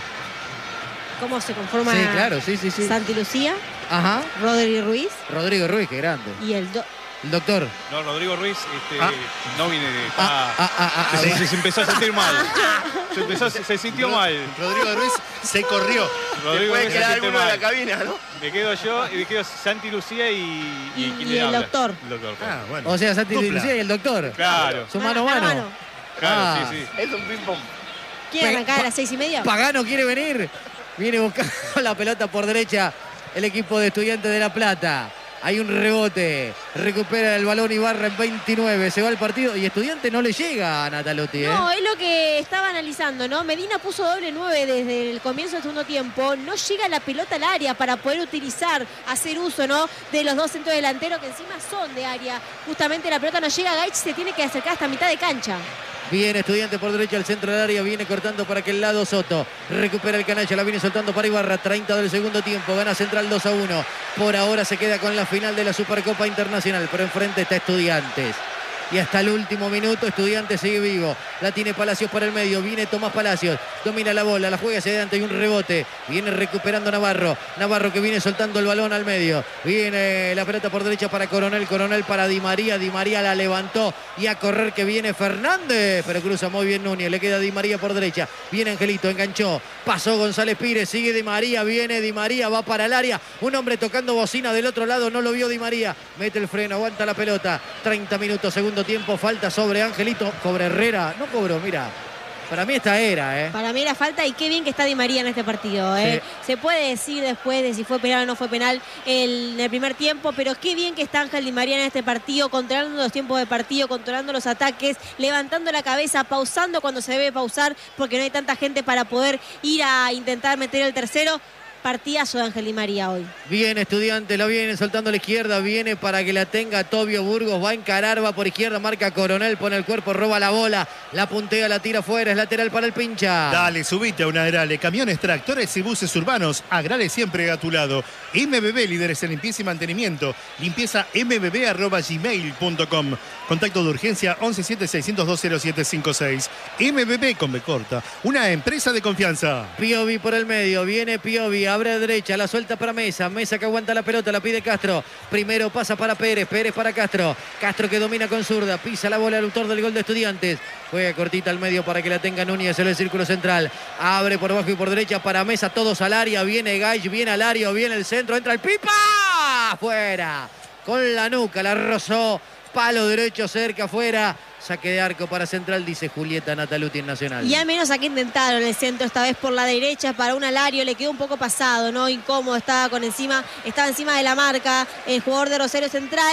¿Cómo se conforma Sí, claro, sí, sí, sí. Santi Lucía, Ajá, Rodri Ruiz Rodrigo Ruiz, qué grande. y el... do- El doctor. No, Rodrigo Ruiz este, Ah. no viene de... Ah, está- ah, ah, ah, se, ah. se- se empezó a sentir mal. Se, empezó, a- se, se sintió Ro- mal. Rodrigo Ruiz se corrió. Rodrigo Puede Ruiz se quedar siente alguno de la mal. cabina, ¿no? Me quedo yo y me quedo Santi Lucía y... Y- ¿quién y le el habla? doctor. El doctor. Ah, bueno. O sea, Santi Dupla. Lucía y el doctor. Claro, Su mano a Mano a mano. mano. claro, Ah. sí, sí. Es un ping-pong. ¿Quiere Pe- arrancar a pa- las seis y media? Pagano quiere venir. Viene buscando la pelota por derecha el equipo de Estudiantes de La Plata. Hay un rebote. Recupera el balón Ibarra en veintinueve. Se va el partido y Estudiante no le llega a Natalotti. ¿eh? No, es lo que estaba analizando, ¿no? Medina puso doble nueve desde el comienzo del segundo tiempo. No llega la pelota al área para poder utilizar, hacer uso, ¿no? De los dos centros delanteros que encima son de área. Justamente la pelota no llega. Gaich se tiene que acercar hasta mitad de cancha. Viene Estudiante por derecha al centro del área, viene cortando para aquel lado Soto. Recupera el canalla, la viene soltando para Ibarra. treinta del segundo tiempo, gana Central dos a uno. Por ahora se queda con la final de la Supercopa Internacional, pero enfrente está Estudiantes. Y hasta el último minuto Estudiantes sigue vivo. La tiene Palacios por el medio. Viene Tomás Palacios. Domina la bola. La juega hacia adelante. Hay un rebote. Viene recuperando Navarro. Navarro que viene soltando el balón al medio. Viene la pelota por derecha para Coronel. Coronel para Di María. Di María la levantó. Y a correr que viene Fernández. Pero cruza muy bien Núñez. Le queda Di María por derecha. Viene Angelito. Enganchó. Pasó González Pires. Sigue Di María. Viene Di María. Va para el área. Un hombre tocando bocina del otro lado. No lo vio Di María. Mete el freno. Aguanta la pelota. treinta minutos. Segundo tiempo, falta sobre Angelito, cobra Herrera, no cobró, mira, para mí esta era, ¿eh? Para mí era falta y qué bien que está Di María en este partido, ¿eh? Sí. Se puede decir después de si fue penal o no fue penal el- en el primer tiempo, pero qué bien que está Ángel Di María en este partido, controlando los tiempos de partido, controlando los ataques, levantando la cabeza, pausando cuando se debe pausar, porque no hay tanta gente para poder ir a intentar meter el tercero. Partidazo de Ángel Di María hoy. Viene Estudiante, la viene soltando a la izquierda, viene para que la tenga Tobio Burgos, va a encarar, va por izquierda, marca Coronel, pone el cuerpo, roba la bola, la puntea, la tira fuera, es lateral para el pincha. Dale, subite a una Agrale. Camiones, tractores y buses urbanos. Agrale siempre a tu lado. M B B, líderes en limpieza y mantenimiento. Limpieza m b b arroba gmail punto com. Contacto de urgencia once siete seiscientos dos cero siete cinco seis. M B B con B corta. Una empresa de confianza. Piovi por el medio, viene Piovi, abre a derecha, la suelta para Mesa, Mesa que aguanta la pelota, la pide Castro, primero pasa para Pérez, Pérez para Castro, Castro que domina con zurda, pisa la bola al autor del gol de Estudiantes, juega cortita al medio para que la tenga Núñez en el círculo central, abre por abajo y por derecha para Mesa, todos al área, viene Gaich, viene al área, viene el centro, entra el Pipa, afuera, con la nuca, la rozó, palo derecho cerca, afuera. Saque de arco para Central, dice Julieta Nataluti en Nacional. Y al menos aquí intentaron el centro, esta vez por la derecha, para un Alario, le quedó un poco pasado, ¿no? Incómodo, estaba con encima, estaba encima de la marca, el jugador de Rosario Central.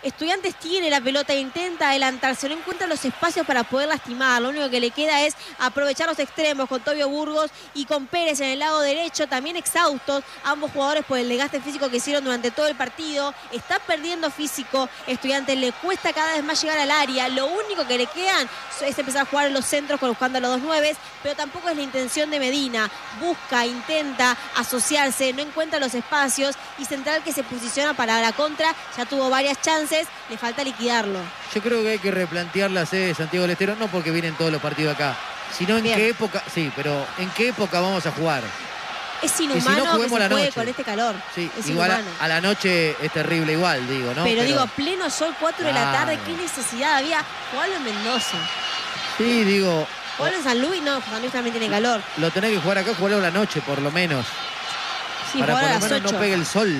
Estudiantes tiene la pelota e intenta adelantarse, no encuentra los espacios para poder lastimar. Lo único que le queda es aprovechar los extremos con Tobio Burgos y con Pérez en el lado derecho, también exhaustos, ambos jugadores por el desgaste físico que hicieron durante todo el partido. Está perdiendo físico, Estudiantes le cuesta cada vez más llegar al área. Lo único que le quedan es empezar a jugar en los centros buscando a los dos nueves, pero tampoco es la intención de Medina. Busca, intenta asociarse, no encuentra los espacios y Central, que se posiciona para la contra, ya tuvo varias chances, le falta liquidarlo. Yo creo que hay que replantear la sede de Santiago del Estero, no porque vienen todos los partidos acá, sino en Bien. qué época, sí, pero en qué época vamos a jugar. Es Y si inhumano no, que juguemos se la juegue noche. con este calor. Sí, es igual a, inhumano. a la noche es terrible igual, digo, ¿no? Pero, digo, pleno sol, cuatro de la Claro. tarde, qué necesidad había. Jugarlo en Mendoza. Sí, digo, Jugarlo en San Luis, no, San Luis también tiene calor. lo tenés que jugar acá, jugarlo a la noche por lo menos. Sí, para jugar por a lo las menos ocho. no pegue el sol.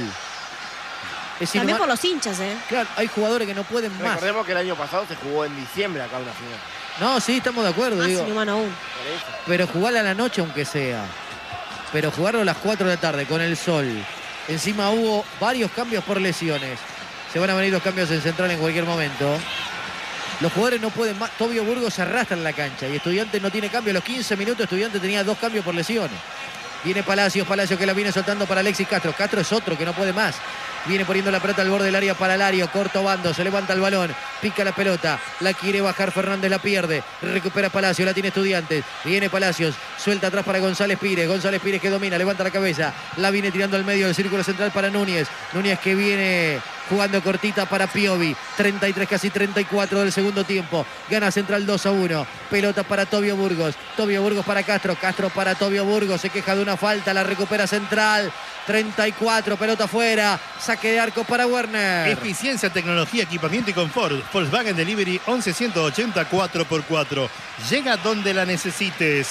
Es También inhuma- por los hinchas, ¿eh? Claro, hay jugadores que no pueden más. Recordemos que el año pasado se jugó en diciembre acá una final. No, sí, estamos de acuerdo, Más digo. inhumano aún. Por eso. Pero jugarla a la noche aunque sea. Pero jugarlo a las cuatro de la tarde con el sol. Encima hubo varios cambios por lesiones. Se van a venir los cambios en Central en cualquier momento. Los jugadores no pueden más. Tobio Burgos se arrastra en la cancha y Estudiantes no tiene cambio. A los quince minutos Estudiantes tenía dos cambios por lesiones. Viene Palacios, Palacios que la viene soltando para Alexis Castro. Castro es otro que no puede más. Viene poniendo la pelota al borde del área para Lario. Corto bando, se levanta el balón. Pica la pelota. La quiere bajar Fernández, la pierde. Recupera Palacios, la tiene Estudiantes. Viene Palacios, suelta atrás para González Pires. González Pires que domina, levanta la cabeza. La viene tirando al medio del círculo central para Núñez. Núñez que viene jugando cortita para Piovi. treinta y tres, casi treinta y cuatro del segundo tiempo. Gana Central dos a uno. Pelota para Tobio Burgos. Tobio Burgos para Castro. Castro para Tobio Burgos. Se queja de una falta. La recupera Central. treinta y cuatro, pelota afuera. Saque de arco para Werner. Eficiencia, tecnología, equipamiento y confort. Volkswagen Delivery once ciento ochenta cuatro por cuatro. Llega donde la necesites.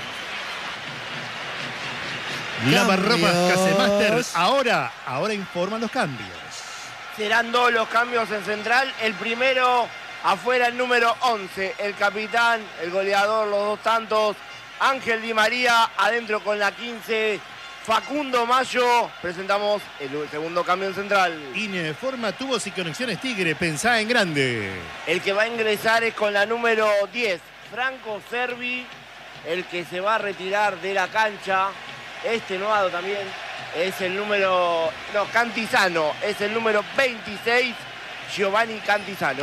Lavarropas Casemaster. Ahora, ahora informan los cambios. Serán dos los cambios en Central. El primero, afuera el número once, el capitán, el goleador, los dos tantos, Ángel Di María, adentro con la quince, Facundo Mayo. Presentamos el segundo cambio en Central. Informa tubos y conexiones Tigre. Pensá en grande. El que va a ingresar es con la número diez, Franco Servi, el que se va a retirar de la cancha. Este nuevo también es el número, no, Cantizano, es el número veintiséis, Giovanni Cantizano.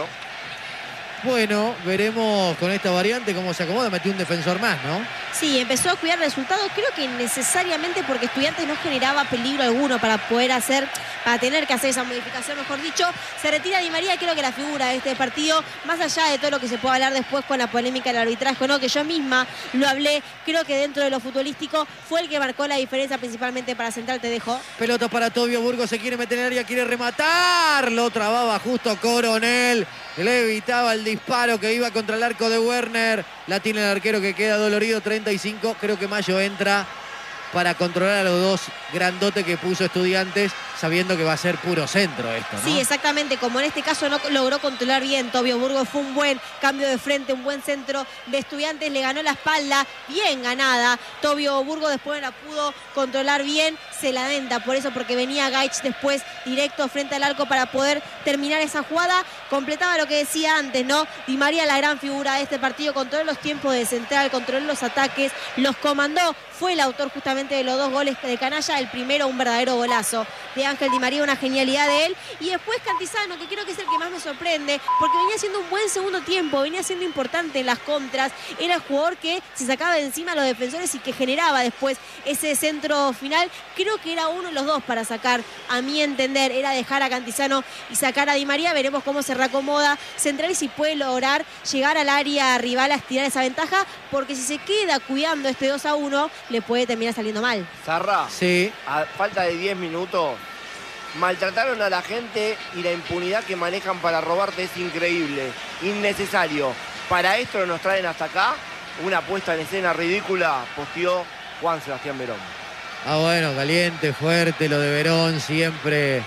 Bueno, veremos con esta variante cómo se acomoda. Metió un defensor más, ¿no? Sí, empezó a cuidar resultados, creo que necesariamente porque Estudiantes no generaba peligro alguno para poder hacer, para tener que hacer esa modificación, mejor dicho. Se retira Di María, creo que la figura de este partido, más allá de todo lo que se pueda hablar después con la polémica del arbitraje, ¿no? Que yo misma lo hablé, creo que dentro de lo futbolístico fue el que marcó la diferencia principalmente para Central. Te dejo. Pelota para Tobio Burgos, se quiere meter en el área, quiere rematar. Lo trababa justo Coronel. Le evitaba el disparo que iba contra el arco de Werner. La tiene el arquero que queda dolorido, treinta y cinco. Creo que Mayo entra para controlar a los dos grandotes que puso Estudiantes, sabiendo que va a ser puro centro esto, ¿no? Sí, exactamente, como en este caso no logró controlar bien Tobio Burgos, fue un buen cambio de frente, un buen centro de Estudiantes, le ganó la espalda, bien ganada. Tobio Burgos después no la pudo controlar bien, se la denta, por eso, porque venía Gaich después directo frente al arco para poder terminar esa jugada. Completaba lo que decía antes, ¿no? Di María, la gran figura de este partido, controló los tiempos de Central, controló los ataques, los comandó, fue el autor justamente de los dos goles de Canalla, el primero un verdadero golazo de Ángel Di María, una genialidad de él, y después Cantizano, que creo que es el que más me sorprende, porque venía haciendo un buen segundo tiempo, venía siendo importante en las contras, era el jugador que se sacaba de encima a los defensores y que generaba después ese centro final. Creo que era uno de los dos para sacar, a mi entender, era dejar a Cantizano y sacar a Di María. Veremos cómo se reacomoda Central y si puede lograr llegar al área rival a estirar esa ventaja, porque si se queda cuidando este dos a uno, le puede terminar saliendo mal. Zarra, Sí. a falta de diez minutos, maltrataron a la gente y la impunidad que manejan para robarte es increíble, innecesario. Para esto nos traen hasta acá, una puesta en escena ridícula, posteó Juan Sebastián Verón. Ah, bueno, caliente, fuerte lo de Verón, siempre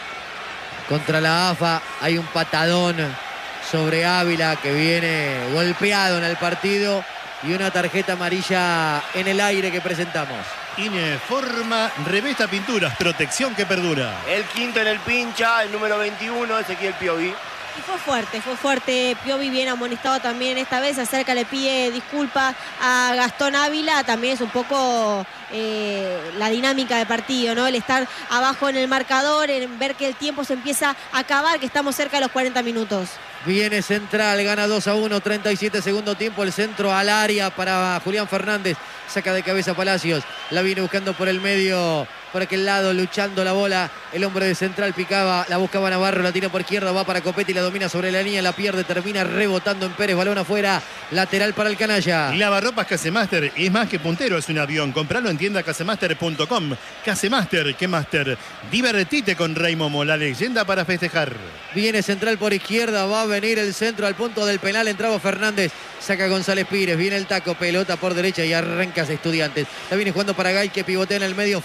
contra la A F A. Hay un patadón sobre Ávila que viene golpeado en el partido y una tarjeta amarilla en el aire que presentamos. Informa Revesta Pinturas, protección que perdura. El quinto en el pincha, el número veintiuno, Ezequiel Piovi. Y fue fuerte, fue fuerte. Piovi bien amonestado también esta vez. Se acerca, le pide disculpas a Gastón Ávila. También es un poco eh, la dinámica de partido, ¿no? El estar abajo en el marcador, en ver que el tiempo se empieza a acabar, que estamos cerca de los cuarenta minutos. Viene Central, gana dos a uno, treinta y siete segundo tiempo. El centro al área para Julián Fernández. Saca de cabeza Palacios. La viene buscando por el medio, por aquel lado, luchando la bola. El hombre de Central picaba, la buscaba Navarro, la tira por izquierda, va para Copetti, la domina sobre la línea, la pierde, termina rebotando en Pérez. Balón afuera, lateral para el canalla. Lavarropas Casemaster es más que puntero, es un avión. Compralo en tienda casemaster punto com. Casemaster, ¿qué master? Divertite con Rey Momo, la leyenda para festejar. Viene Central por izquierda, va a venir el centro al punto del penal. Entraba Fernández, saca González Pires, viene el taco, pelota por derecha y arranca Estudiantes. La viene jugando para Gay, que pivotea en el medio,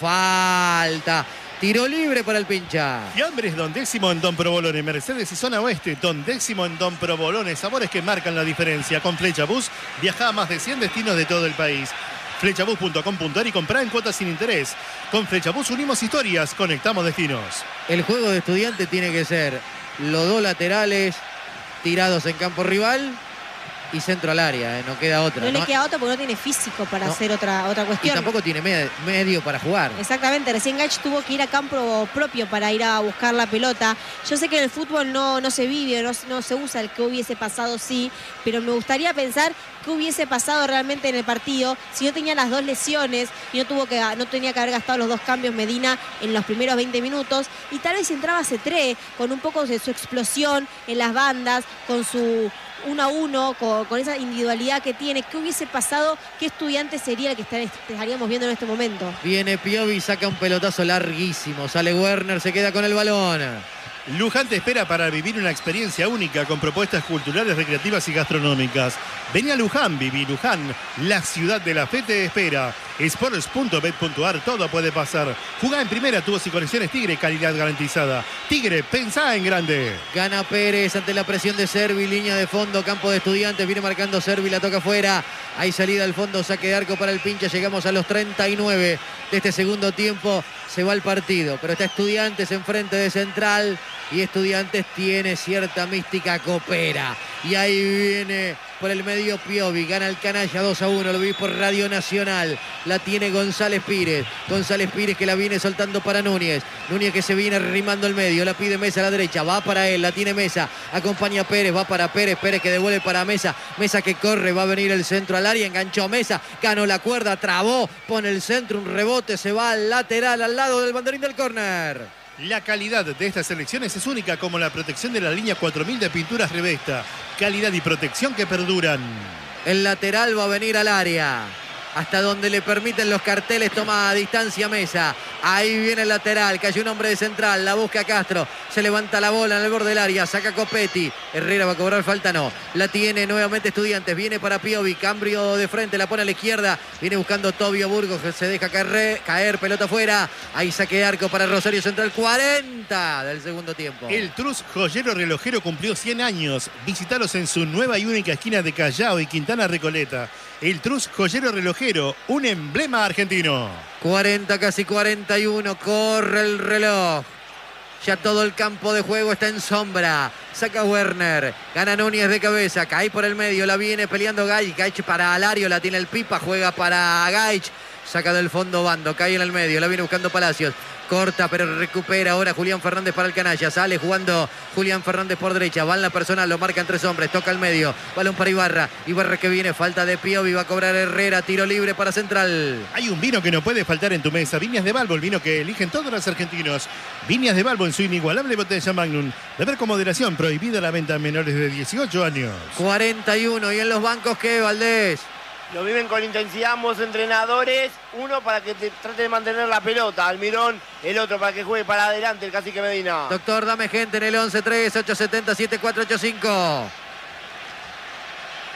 falta. Tiro libre para el pincha. Fiambres Don Décimo en Don Provolone, Mercedes y Zona Oeste. Don Décimo en Don Provolone, sabores que marcan la diferencia. Con Flecha Bus viaja a más de cien destinos de todo el país. Flechabus punto com punto ar y comprá en cuotas sin interés. Con Flechabus unimos historias, conectamos destinos. El juego de Estudiantes tiene que ser los dos laterales tirados en campo rival y centro al área, ¿eh? No queda otra. No, ¿no? le queda otra porque no tiene físico para No. hacer otra, otra Y cuestión. tampoco tiene med- medio para jugar. Exactamente, recién Gaich tuvo que ir a campo propio para ir a buscar la pelota. Yo sé que en el fútbol no, no se vive, no, no se usa el que hubiese pasado, sí, pero me gustaría pensar qué hubiese pasado realmente en el partido si no tenía las dos lesiones y no, tuvo que, no tenía que haber gastado los dos cambios Medina en los primeros veinte minutos. Y tal vez entraba Cetré con un poco de su explosión en las bandas, con su uno a uno, con, con esa individualidad que tiene. ¿Qué hubiese pasado? ¿Qué Estudiante sería el que estar- estaríamos viendo en este momento? Viene Piovi, saca un pelotazo larguísimo. Sale Werner, se queda con el balón. Luján te espera para vivir una experiencia única con propuestas culturales, recreativas y gastronómicas. Vení a Luján, viví Luján, la ciudad de la fe te espera. Sports punto bet punto ar, todo puede pasar. Jugá en primera, tubos y conexiones Tigre, calidad garantizada. Tigre, pensá en grande. Gana Pérez ante la presión de Servi, línea de fondo, campo de Estudiantes, viene marcando Servi, la toca afuera. Hay salida al fondo, saque de arco para el pincha. Llegamos a los treinta y nueve de este segundo tiempo. Se va el partido, pero está Estudiantes enfrente de Central y Estudiantes tiene cierta mística copera. Y ahí viene por el medio Piovi, gana el canalla dos a uno, lo vi por Radio Nacional. La tiene González Pires. González Pires que la viene soltando para Núñez. Núñez que se viene arrimando el medio, la pide Mesa a la derecha, va para él, la tiene Mesa, acompaña a Pérez, va para Pérez, Pérez que devuelve para Mesa, Mesa que corre, va a venir el centro al área, enganchó Mesa, ganó la cuerda, trabó, pone el centro, un rebote, se va al lateral, al lado del banderín del córner. La calidad de estas selecciones es única, como la protección de la línea cuatro mil de pinturas Revesta. Calidad y protección que perduran. El lateral va a venir al área. Hasta donde le permiten los carteles, toma a distancia Mesa. Ahí viene el lateral, cayó un hombre de Central, la busca Castro. Se levanta la bola en el borde del área, saca Copetti. Herrera va a cobrar falta, no. La tiene nuevamente Estudiantes, viene para Piovi, cambio de frente, la pone a la izquierda. Viene buscando Tobio Burgos, que se deja caer, caer, pelota afuera. Ahí saque de arco para Rosario Central, cuarenta del segundo tiempo. El Trus Joyero Relojero cumplió cien años. Visítalos en su nueva y única esquina de Callao y Quintana Recoleta. El Trus Joyero Relojero, un emblema argentino. cuarenta, casi cuarenta y uno, corre el reloj. Ya todo el campo de juego está en sombra. Saca Werner, gana Núñez de cabeza, cae por el medio, la viene peleando Gaich. Gaich para Alario, la tiene el Pipa, juega para Gaich. Saca del fondo Bando, cae en el medio, la viene buscando Palacios. Corta, pero recupera ahora Julián Fernández para el canalla. Sale jugando Julián Fernández por derecha. Va en la personal, lo marcan tres hombres. Toca el medio. Balón para Ibarra. Ibarra que viene, falta de Piovi. Va a cobrar Herrera. Tiro libre para Central. Hay un vino que no puede faltar en tu mesa. Viñas de Balbo, el vino que eligen todos los argentinos. Viñas de Balbo en su inigualable botella Magnum. Beber con moderación. Prohibida la venta a menores de dieciocho años. cuarenta y uno. ¿Y en los bancos qué, Valdés? Lo viven con intensidad ambos entrenadores. Uno para que te trate de mantener la pelota, Almirón. El otro para que juegue para adelante, el cacique Medina. Doctor, dame gente en el once tres ocho siete cero siete cuatro ocho cinco.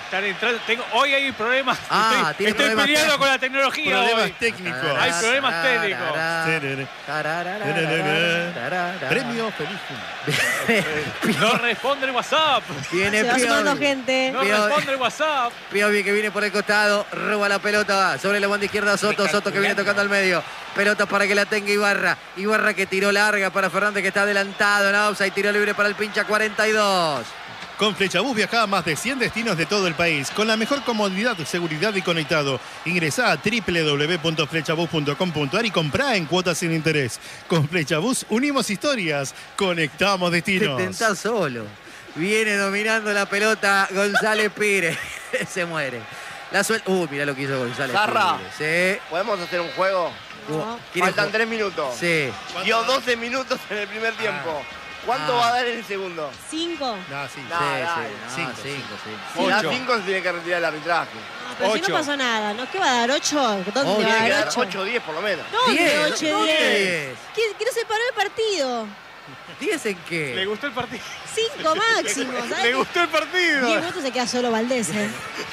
Están entrando, tengo, hoy hay problemas. Ah, estoy tiene estoy problemas peleando técnicos. con la tecnología. Problemas hoy. técnicos. Hay problemas técnicos. Premio feliz. No responde el WhatsApp. Viene Se va sumando Piovi. gente. No Piovi. responde el WhatsApp. Piovi que viene por el costado, roba la pelota sobre la banda izquierda Soto, Soto que viene tocando al medio. Pelota para que la tenga Ibarra. Ibarra que tiró larga para Fernández que está adelantado en offside, tiro libre para el pincha cuarenta y dos. Con Flechabús viaja a más de cien destinos de todo el país, con la mejor comodidad, seguridad y conectado. Ingresá a doble u doble u doble u punto flechabús punto com punto a r y comprá en cuotas sin interés. Con Flechabús unimos historias, conectamos Te destinos. tentás solo. Viene dominando la pelota González Pires. Se muere. La suelta. Uh, mirá lo que hizo González Zarra. Pires. ¿Podemos hacer un juego? Sí. No. ¿Quieren Faltan ju- tres minutos. Sí. Dio doce minutos en el primer tiempo. ¿Cuánto Ah. va a dar en el segundo? Cinco. No, sí. No. Sí, dale. sí. No, Cinco, cinco, sí. Si da Ocho. cinco se tiene que retirar el arbitraje. No, pero si Ocho. no pasó nada, ¿no? ¿Qué va a dar? ¿Ocho? ¿Dónde Oh, va a Tiene que dar dar ocho? ocho o diez por lo menos. ¿Dónde Diez, ocho y ¿dónde diez? diez? ¿Qué, que no se paró el partido. ¿diez en Le qué? gustó el partido. Cinco máximo, Le ¿sabes? gustó el partido. Diez minutos se queda solo Valdés, ¿eh?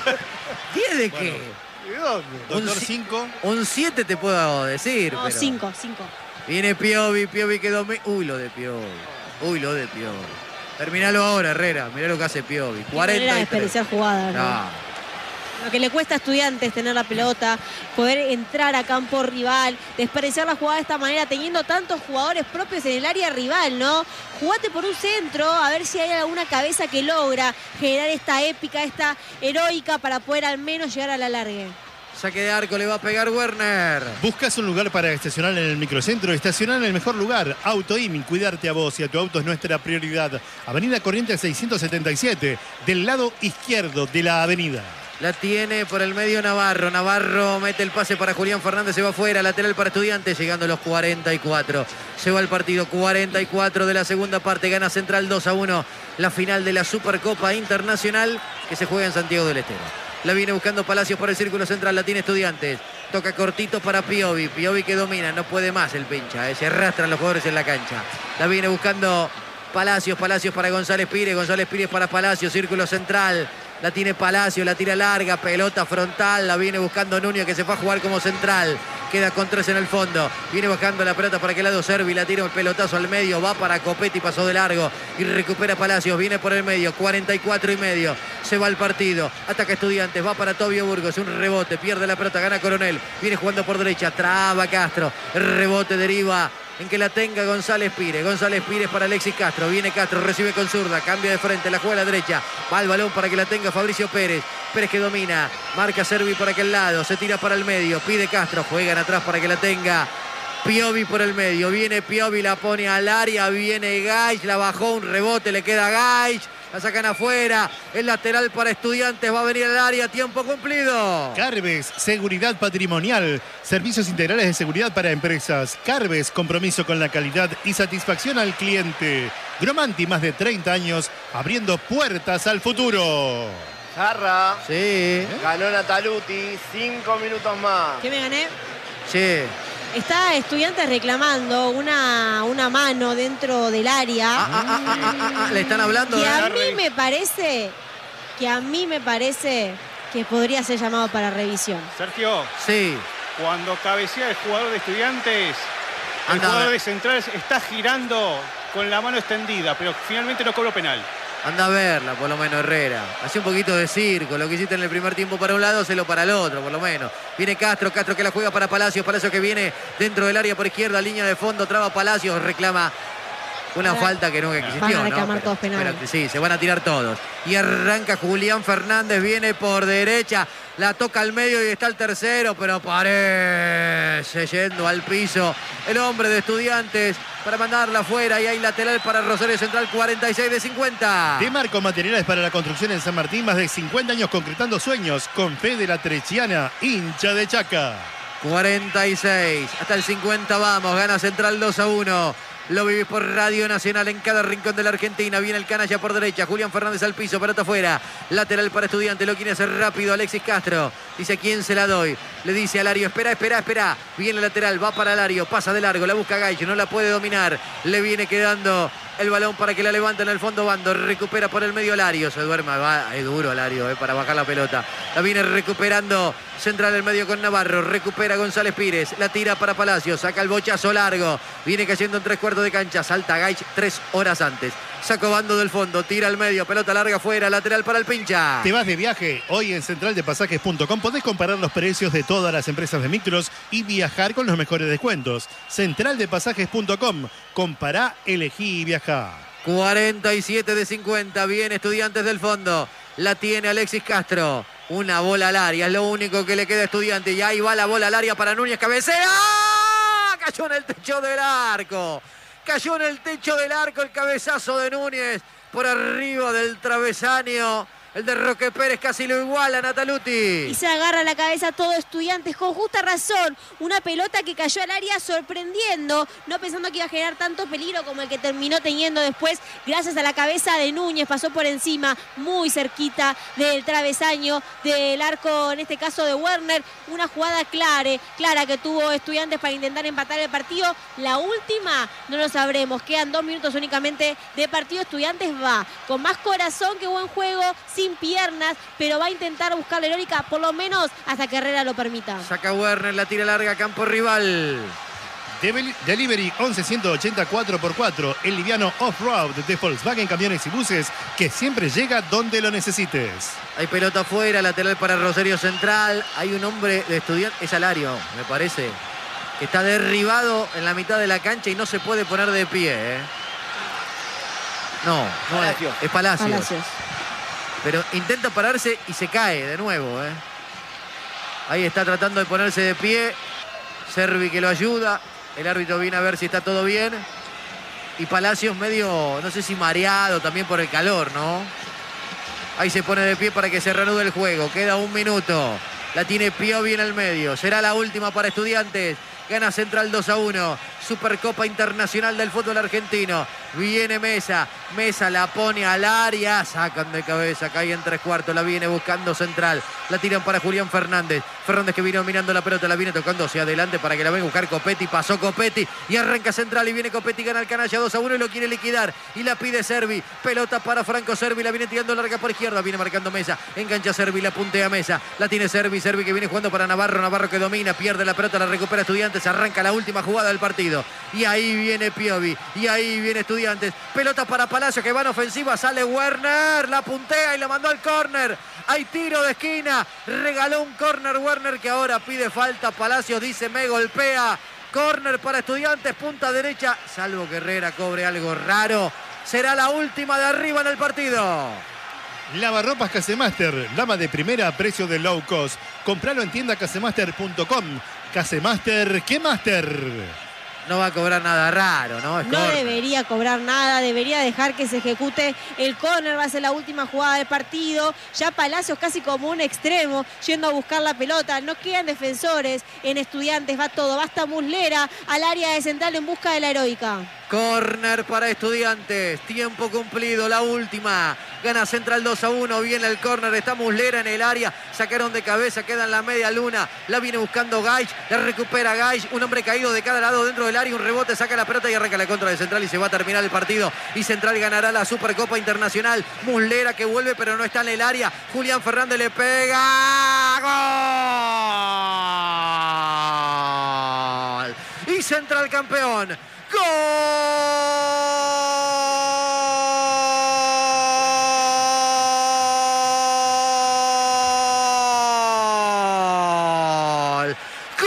¿diez de qué? ¿De dónde? Doctor Un ci- cinco. Un siete te puedo decir. No, pero... cinco, cinco. Viene Piovi, Piovi que domina. Uy, lo de Piovi. Uy, lo de Piovi. Terminalo ahora, Herrera. Mirá lo que hace Piovi. Qué manera de cuarenta y tres. desperdiciar jugadas, ¿no? No. Lo que le cuesta a Estudiantes tener la pelota, poder entrar a campo rival, desperdiciar la jugada de esta manera, teniendo tantos jugadores propios en el área rival, ¿no? Jugate por un centro, a ver si hay alguna cabeza que logra generar esta épica, esta heroica para poder al menos llegar a la largue. Saque de arco le va a pegar Werner. ¿Buscas un lugar para estacionar en el microcentro? Estacionar en el mejor lugar. Autoim, cuidarte a vos y a tu auto es nuestra prioridad. Avenida Corrientes seiscientos setenta y siete, del lado izquierdo de la avenida. La tiene por el medio Navarro. Navarro mete el pase para Julián Fernández. Se va afuera. Lateral para Estudiantes. Llegando a los cuarenta y cuatro. Se va el partido. cuarenta y cuatro de la segunda parte. Gana Central dos a uno. La final de la Supercopa Internacional que se juega en Santiago del Estero. La viene buscando Palacios por el círculo central. La tiene Estudiantes. Toca cortito para Piovi. Piovi que domina. No puede más el pincha. Eh. Se arrastran los jugadores en la cancha. La viene buscando Palacios. Palacios para González Pires. González Pires para Palacios. Círculo central. La tiene Palacio, la tira larga, pelota frontal, la viene buscando Núñez que se fue a jugar como central. Queda con tres en el fondo. Viene bajando la pelota para aquel lado Servi, la tira un pelotazo al medio, va para Copetti, pasó de largo y recupera Palacios, viene por el medio, cuarenta y cuatro y medio. Se va el partido, ataca Estudiantes, va para Tobio Burgos, un rebote, pierde la pelota, gana Coronel, viene jugando por derecha, traba Castro, el rebote deriva en que la tenga González Pires. González Pires para Alexis Castro. Viene Castro, recibe con zurda, cambia de frente, la juega a la derecha. Va el balón para que la tenga Fabricio Pérez. Pérez que domina, marca Servi por aquel lado, se tira para el medio, pide Castro, juegan atrás para que la tenga Piovi por el medio. Viene Piovi, la pone al área, viene Gaich, la bajó, un rebote, le queda Gaich. La sacan afuera, el lateral para Estudiantes, va a venir al área, tiempo cumplido. Carves, seguridad patrimonial, servicios integrales de seguridad para empresas. Carves, compromiso con la calidad y satisfacción al cliente. Gromanti, más de treinta años, abriendo puertas al futuro. Zarra. Sí, Ganó Nataluti. Cinco minutos más. ¿Qué me gané? sí. Está Estudiantes reclamando una, una mano dentro del área. Ah, ah, ah, ah, ah, ah, le están hablando. Que ¿eh? a mí me parece, que a mí me parece que podría ser llamado para revisión. Sergio, Sí. cuando cabecea el jugador de Estudiantes, el Anda, jugador a ver. de Central está girando con la mano extendida, pero finalmente no cobró penal. Anda a verla, por lo menos, Herrera. Hacía un poquito de circo. Lo que hiciste en el primer tiempo para un lado, hacelo para el otro, por lo menos. Viene Castro, Castro que la juega para Palacios. Palacios que viene dentro del área por izquierda, línea de fondo, traba Palacios, reclama una Van a- falta que nunca existió, van a ¿no? reclamar Pero- todos penales. pero sí, se van a tirar todos. Y arranca Julián Fernández, viene por derecha, la toca al medio y está el tercero, pero parece yendo al piso el hombre de Estudiantes para mandarla afuera y hay lateral para Rosario Central, cuarenta y seis de cincuenta. De Marco Materiales para la construcción en San Martín, más de cincuenta años concretando sueños, con fe de la Trechiana, hincha de Chaca. cuarenta y seis, hasta el cincuenta vamos, gana Central dos a uno. Lo vivís por Radio Nacional en cada rincón de la Argentina. Viene el canalla por derecha. Julián Fernández al piso, pelota afuera. Lateral para Estudiante. Lo quiere hacer rápido Alexis Castro. Dice, ¿a quién se la doy? Le dice a Lario, espera, espera, espera. Viene el lateral, va para Lario, pasa de largo, la busca Gaich, no la puede dominar. Le viene quedando El balón para que la levante en el fondo bando. Recupera por el medio Lario. Se duerme. Va, es duro Lario eh, para bajar la pelota. La viene recuperando. Central el medio con Navarro. Recupera González Pires. La tira para Palacios. Saca el bochazo largo. Viene cayendo en tres cuartos de cancha. Salta Gaich tres horas antes. Saco bando del fondo. Tira al medio. Pelota larga afuera. Lateral para el Pincha. ¿Te vas de viaje? Hoy en central de pasajes punto com podés comparar los precios de todas las empresas de micros y viajar con los mejores descuentos. central de pasajes punto com. Compará, elegí y viajá. cuarenta y siete de cincuenta. Bien, Estudiantes del fondo. La tiene Alexis Castro. Una bola al área. Es lo único que le queda a Estudiantes. Y ahí va la bola al área para Núñez. Cabecea. ¡Ah! Cayó en el techo del arco. Cayó en el techo del arco el cabezazo de Núñez. Por arriba del travesaño. El de Roque Pérez casi lo iguala, Nataluti. Y se agarra la cabeza todo Estudiantes con justa razón. Una pelota que cayó al área sorprendiendo, no pensando que iba a generar tanto peligro como el que terminó teniendo después. Gracias a la cabeza de Núñez, pasó por encima, muy cerquita del travesaño, del arco, en este caso de Werner. Una jugada clara, clara que tuvo Estudiantes para intentar empatar el partido. La última no lo sabremos. Quedan dos minutos únicamente de partido. Estudiantes va con más corazón que buen juego, sin piernas, pero va a intentar buscar la heroica, por lo menos hasta que Herrera lo permita. Saca Werner, la tira larga, campo rival. Delivery once ciento ochenta cuatro por cuatro, el liviano off-road de Volkswagen Camiones y Buses, que siempre llega donde lo necesites. Hay pelota afuera, lateral para Rosario Central. Hay un hombre de Estudiantes, es Alario, me parece, que está derribado en la mitad de la cancha y no se puede poner de pie. ¿eh? No, no Palacios. es, es Palacios. Palacios. Pero intenta pararse y se cae de nuevo. ¿eh? Ahí está tratando de ponerse de pie. Servi que lo ayuda. El árbitro viene a ver si está todo bien. Y Palacios medio, no sé si mareado también por el calor, ¿no? Ahí se pone de pie para que se reanude el juego. Queda un minuto. La tiene Piovi en el medio. Será la última para Estudiantes. Gana Central dos a uno. Supercopa Internacional del Fútbol Argentino. Viene Mesa. Mesa la pone al área. Sacan de cabeza. Cae en tres cuartos. La viene buscando Central. La tiran para Julián Fernández. Fernández que vino mirando la pelota. La viene tocando hacia adelante para que la venga a buscar Copetti. Pasó Copetti. Y arranca Central. Y viene Copetti. Gana el canalla dos a uno. Y lo quiere liquidar. Y la pide Servi. Pelota para Franco Servi. La viene tirando larga por izquierda. Viene marcando Mesa. Engancha Servi. La puntea Mesa. La tiene Servi. Servi que viene jugando para Navarro. Navarro que domina. Pierde la pelota. La recupera Estudiantes. Arranca la última jugada del partido. Y ahí viene Piovi. Y ahí viene Estudiantes. Pelota para Palacio que va en ofensiva. Sale Werner. La puntea y la mandó al córner. Hay tiro de esquina. Regaló un córner Werner que ahora pide falta. Palacios dice me golpea. Córner para Estudiantes. Punta derecha. Salvo que Herrera cobre algo raro. Será la última de arriba en el partido. Lavarropas Casemaster, lava de primera a precio de low cost. Compralo en tienda casemaster punto com. Casemaster, ¿qué master? No va a cobrar nada raro, ¿no? Es No córner. debería cobrar nada, debería dejar que se ejecute el córner, va a ser la última jugada del partido. Ya Palacios casi como un extremo, yendo a buscar la pelota. No quedan defensores en Estudiantes, va todo. Va hasta Muslera al área de Central en busca de la heroica. Córner para Estudiantes. Tiempo cumplido, la última. Gana Central dos a uno. Viene el córner. Está Muslera en el área. Sacaron de cabeza. Queda en la media luna. La viene buscando Gaich. La recupera Gaich. Un hombre caído de cada lado dentro del área. Un rebote. Saca la pelota y arranca la contra de Central. Y se va a terminar el partido. Y Central ganará la Supercopa Internacional. Muslera que vuelve pero no está en el área. Julián Fernández le pega. ¡Gol! Y Central campeón. ¡Gol! ¡Gol!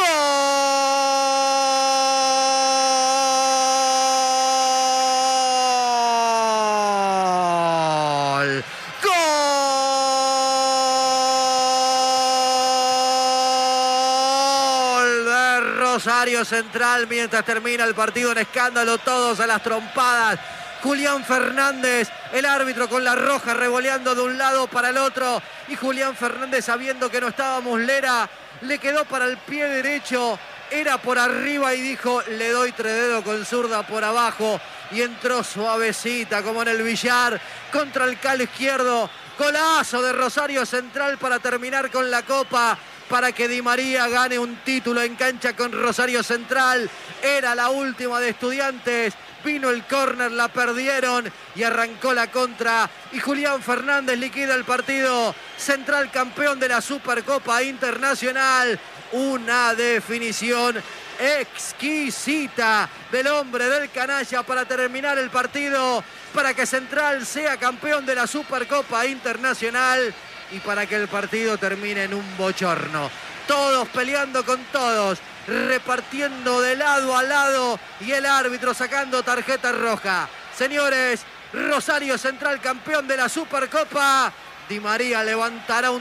¡Gol! De Rosario Central mientras termina el partido en escándalo, todos a las trompadas. Julián Fernández, el árbitro con la roja revoleando de un lado para el otro. Y Julián Fernández sabiendo que no estaba Muslera, le quedó para el pie derecho. Era por arriba y dijo, le doy tres dedos con zurda por abajo. Y entró suavecita como en el billar contra el calo izquierdo. Golazo de Rosario Central para terminar con la Copa. Para que Di María gane un título en cancha con Rosario Central. Era la última de Estudiantes. vino el córner, la perdieron y arrancó la contra. Y Julián Fernández liquida el partido. Central campeón de la Supercopa Internacional. Una definición exquisita del hombre del canalla para terminar el partido, para que Central sea campeón de la Supercopa Internacional y para que el partido termine en un bochorno. Todos peleando con todos, repartiendo de lado a lado y el árbitro sacando tarjeta roja. Señores, Rosario Central campeón de la Supercopa. Di María levantará un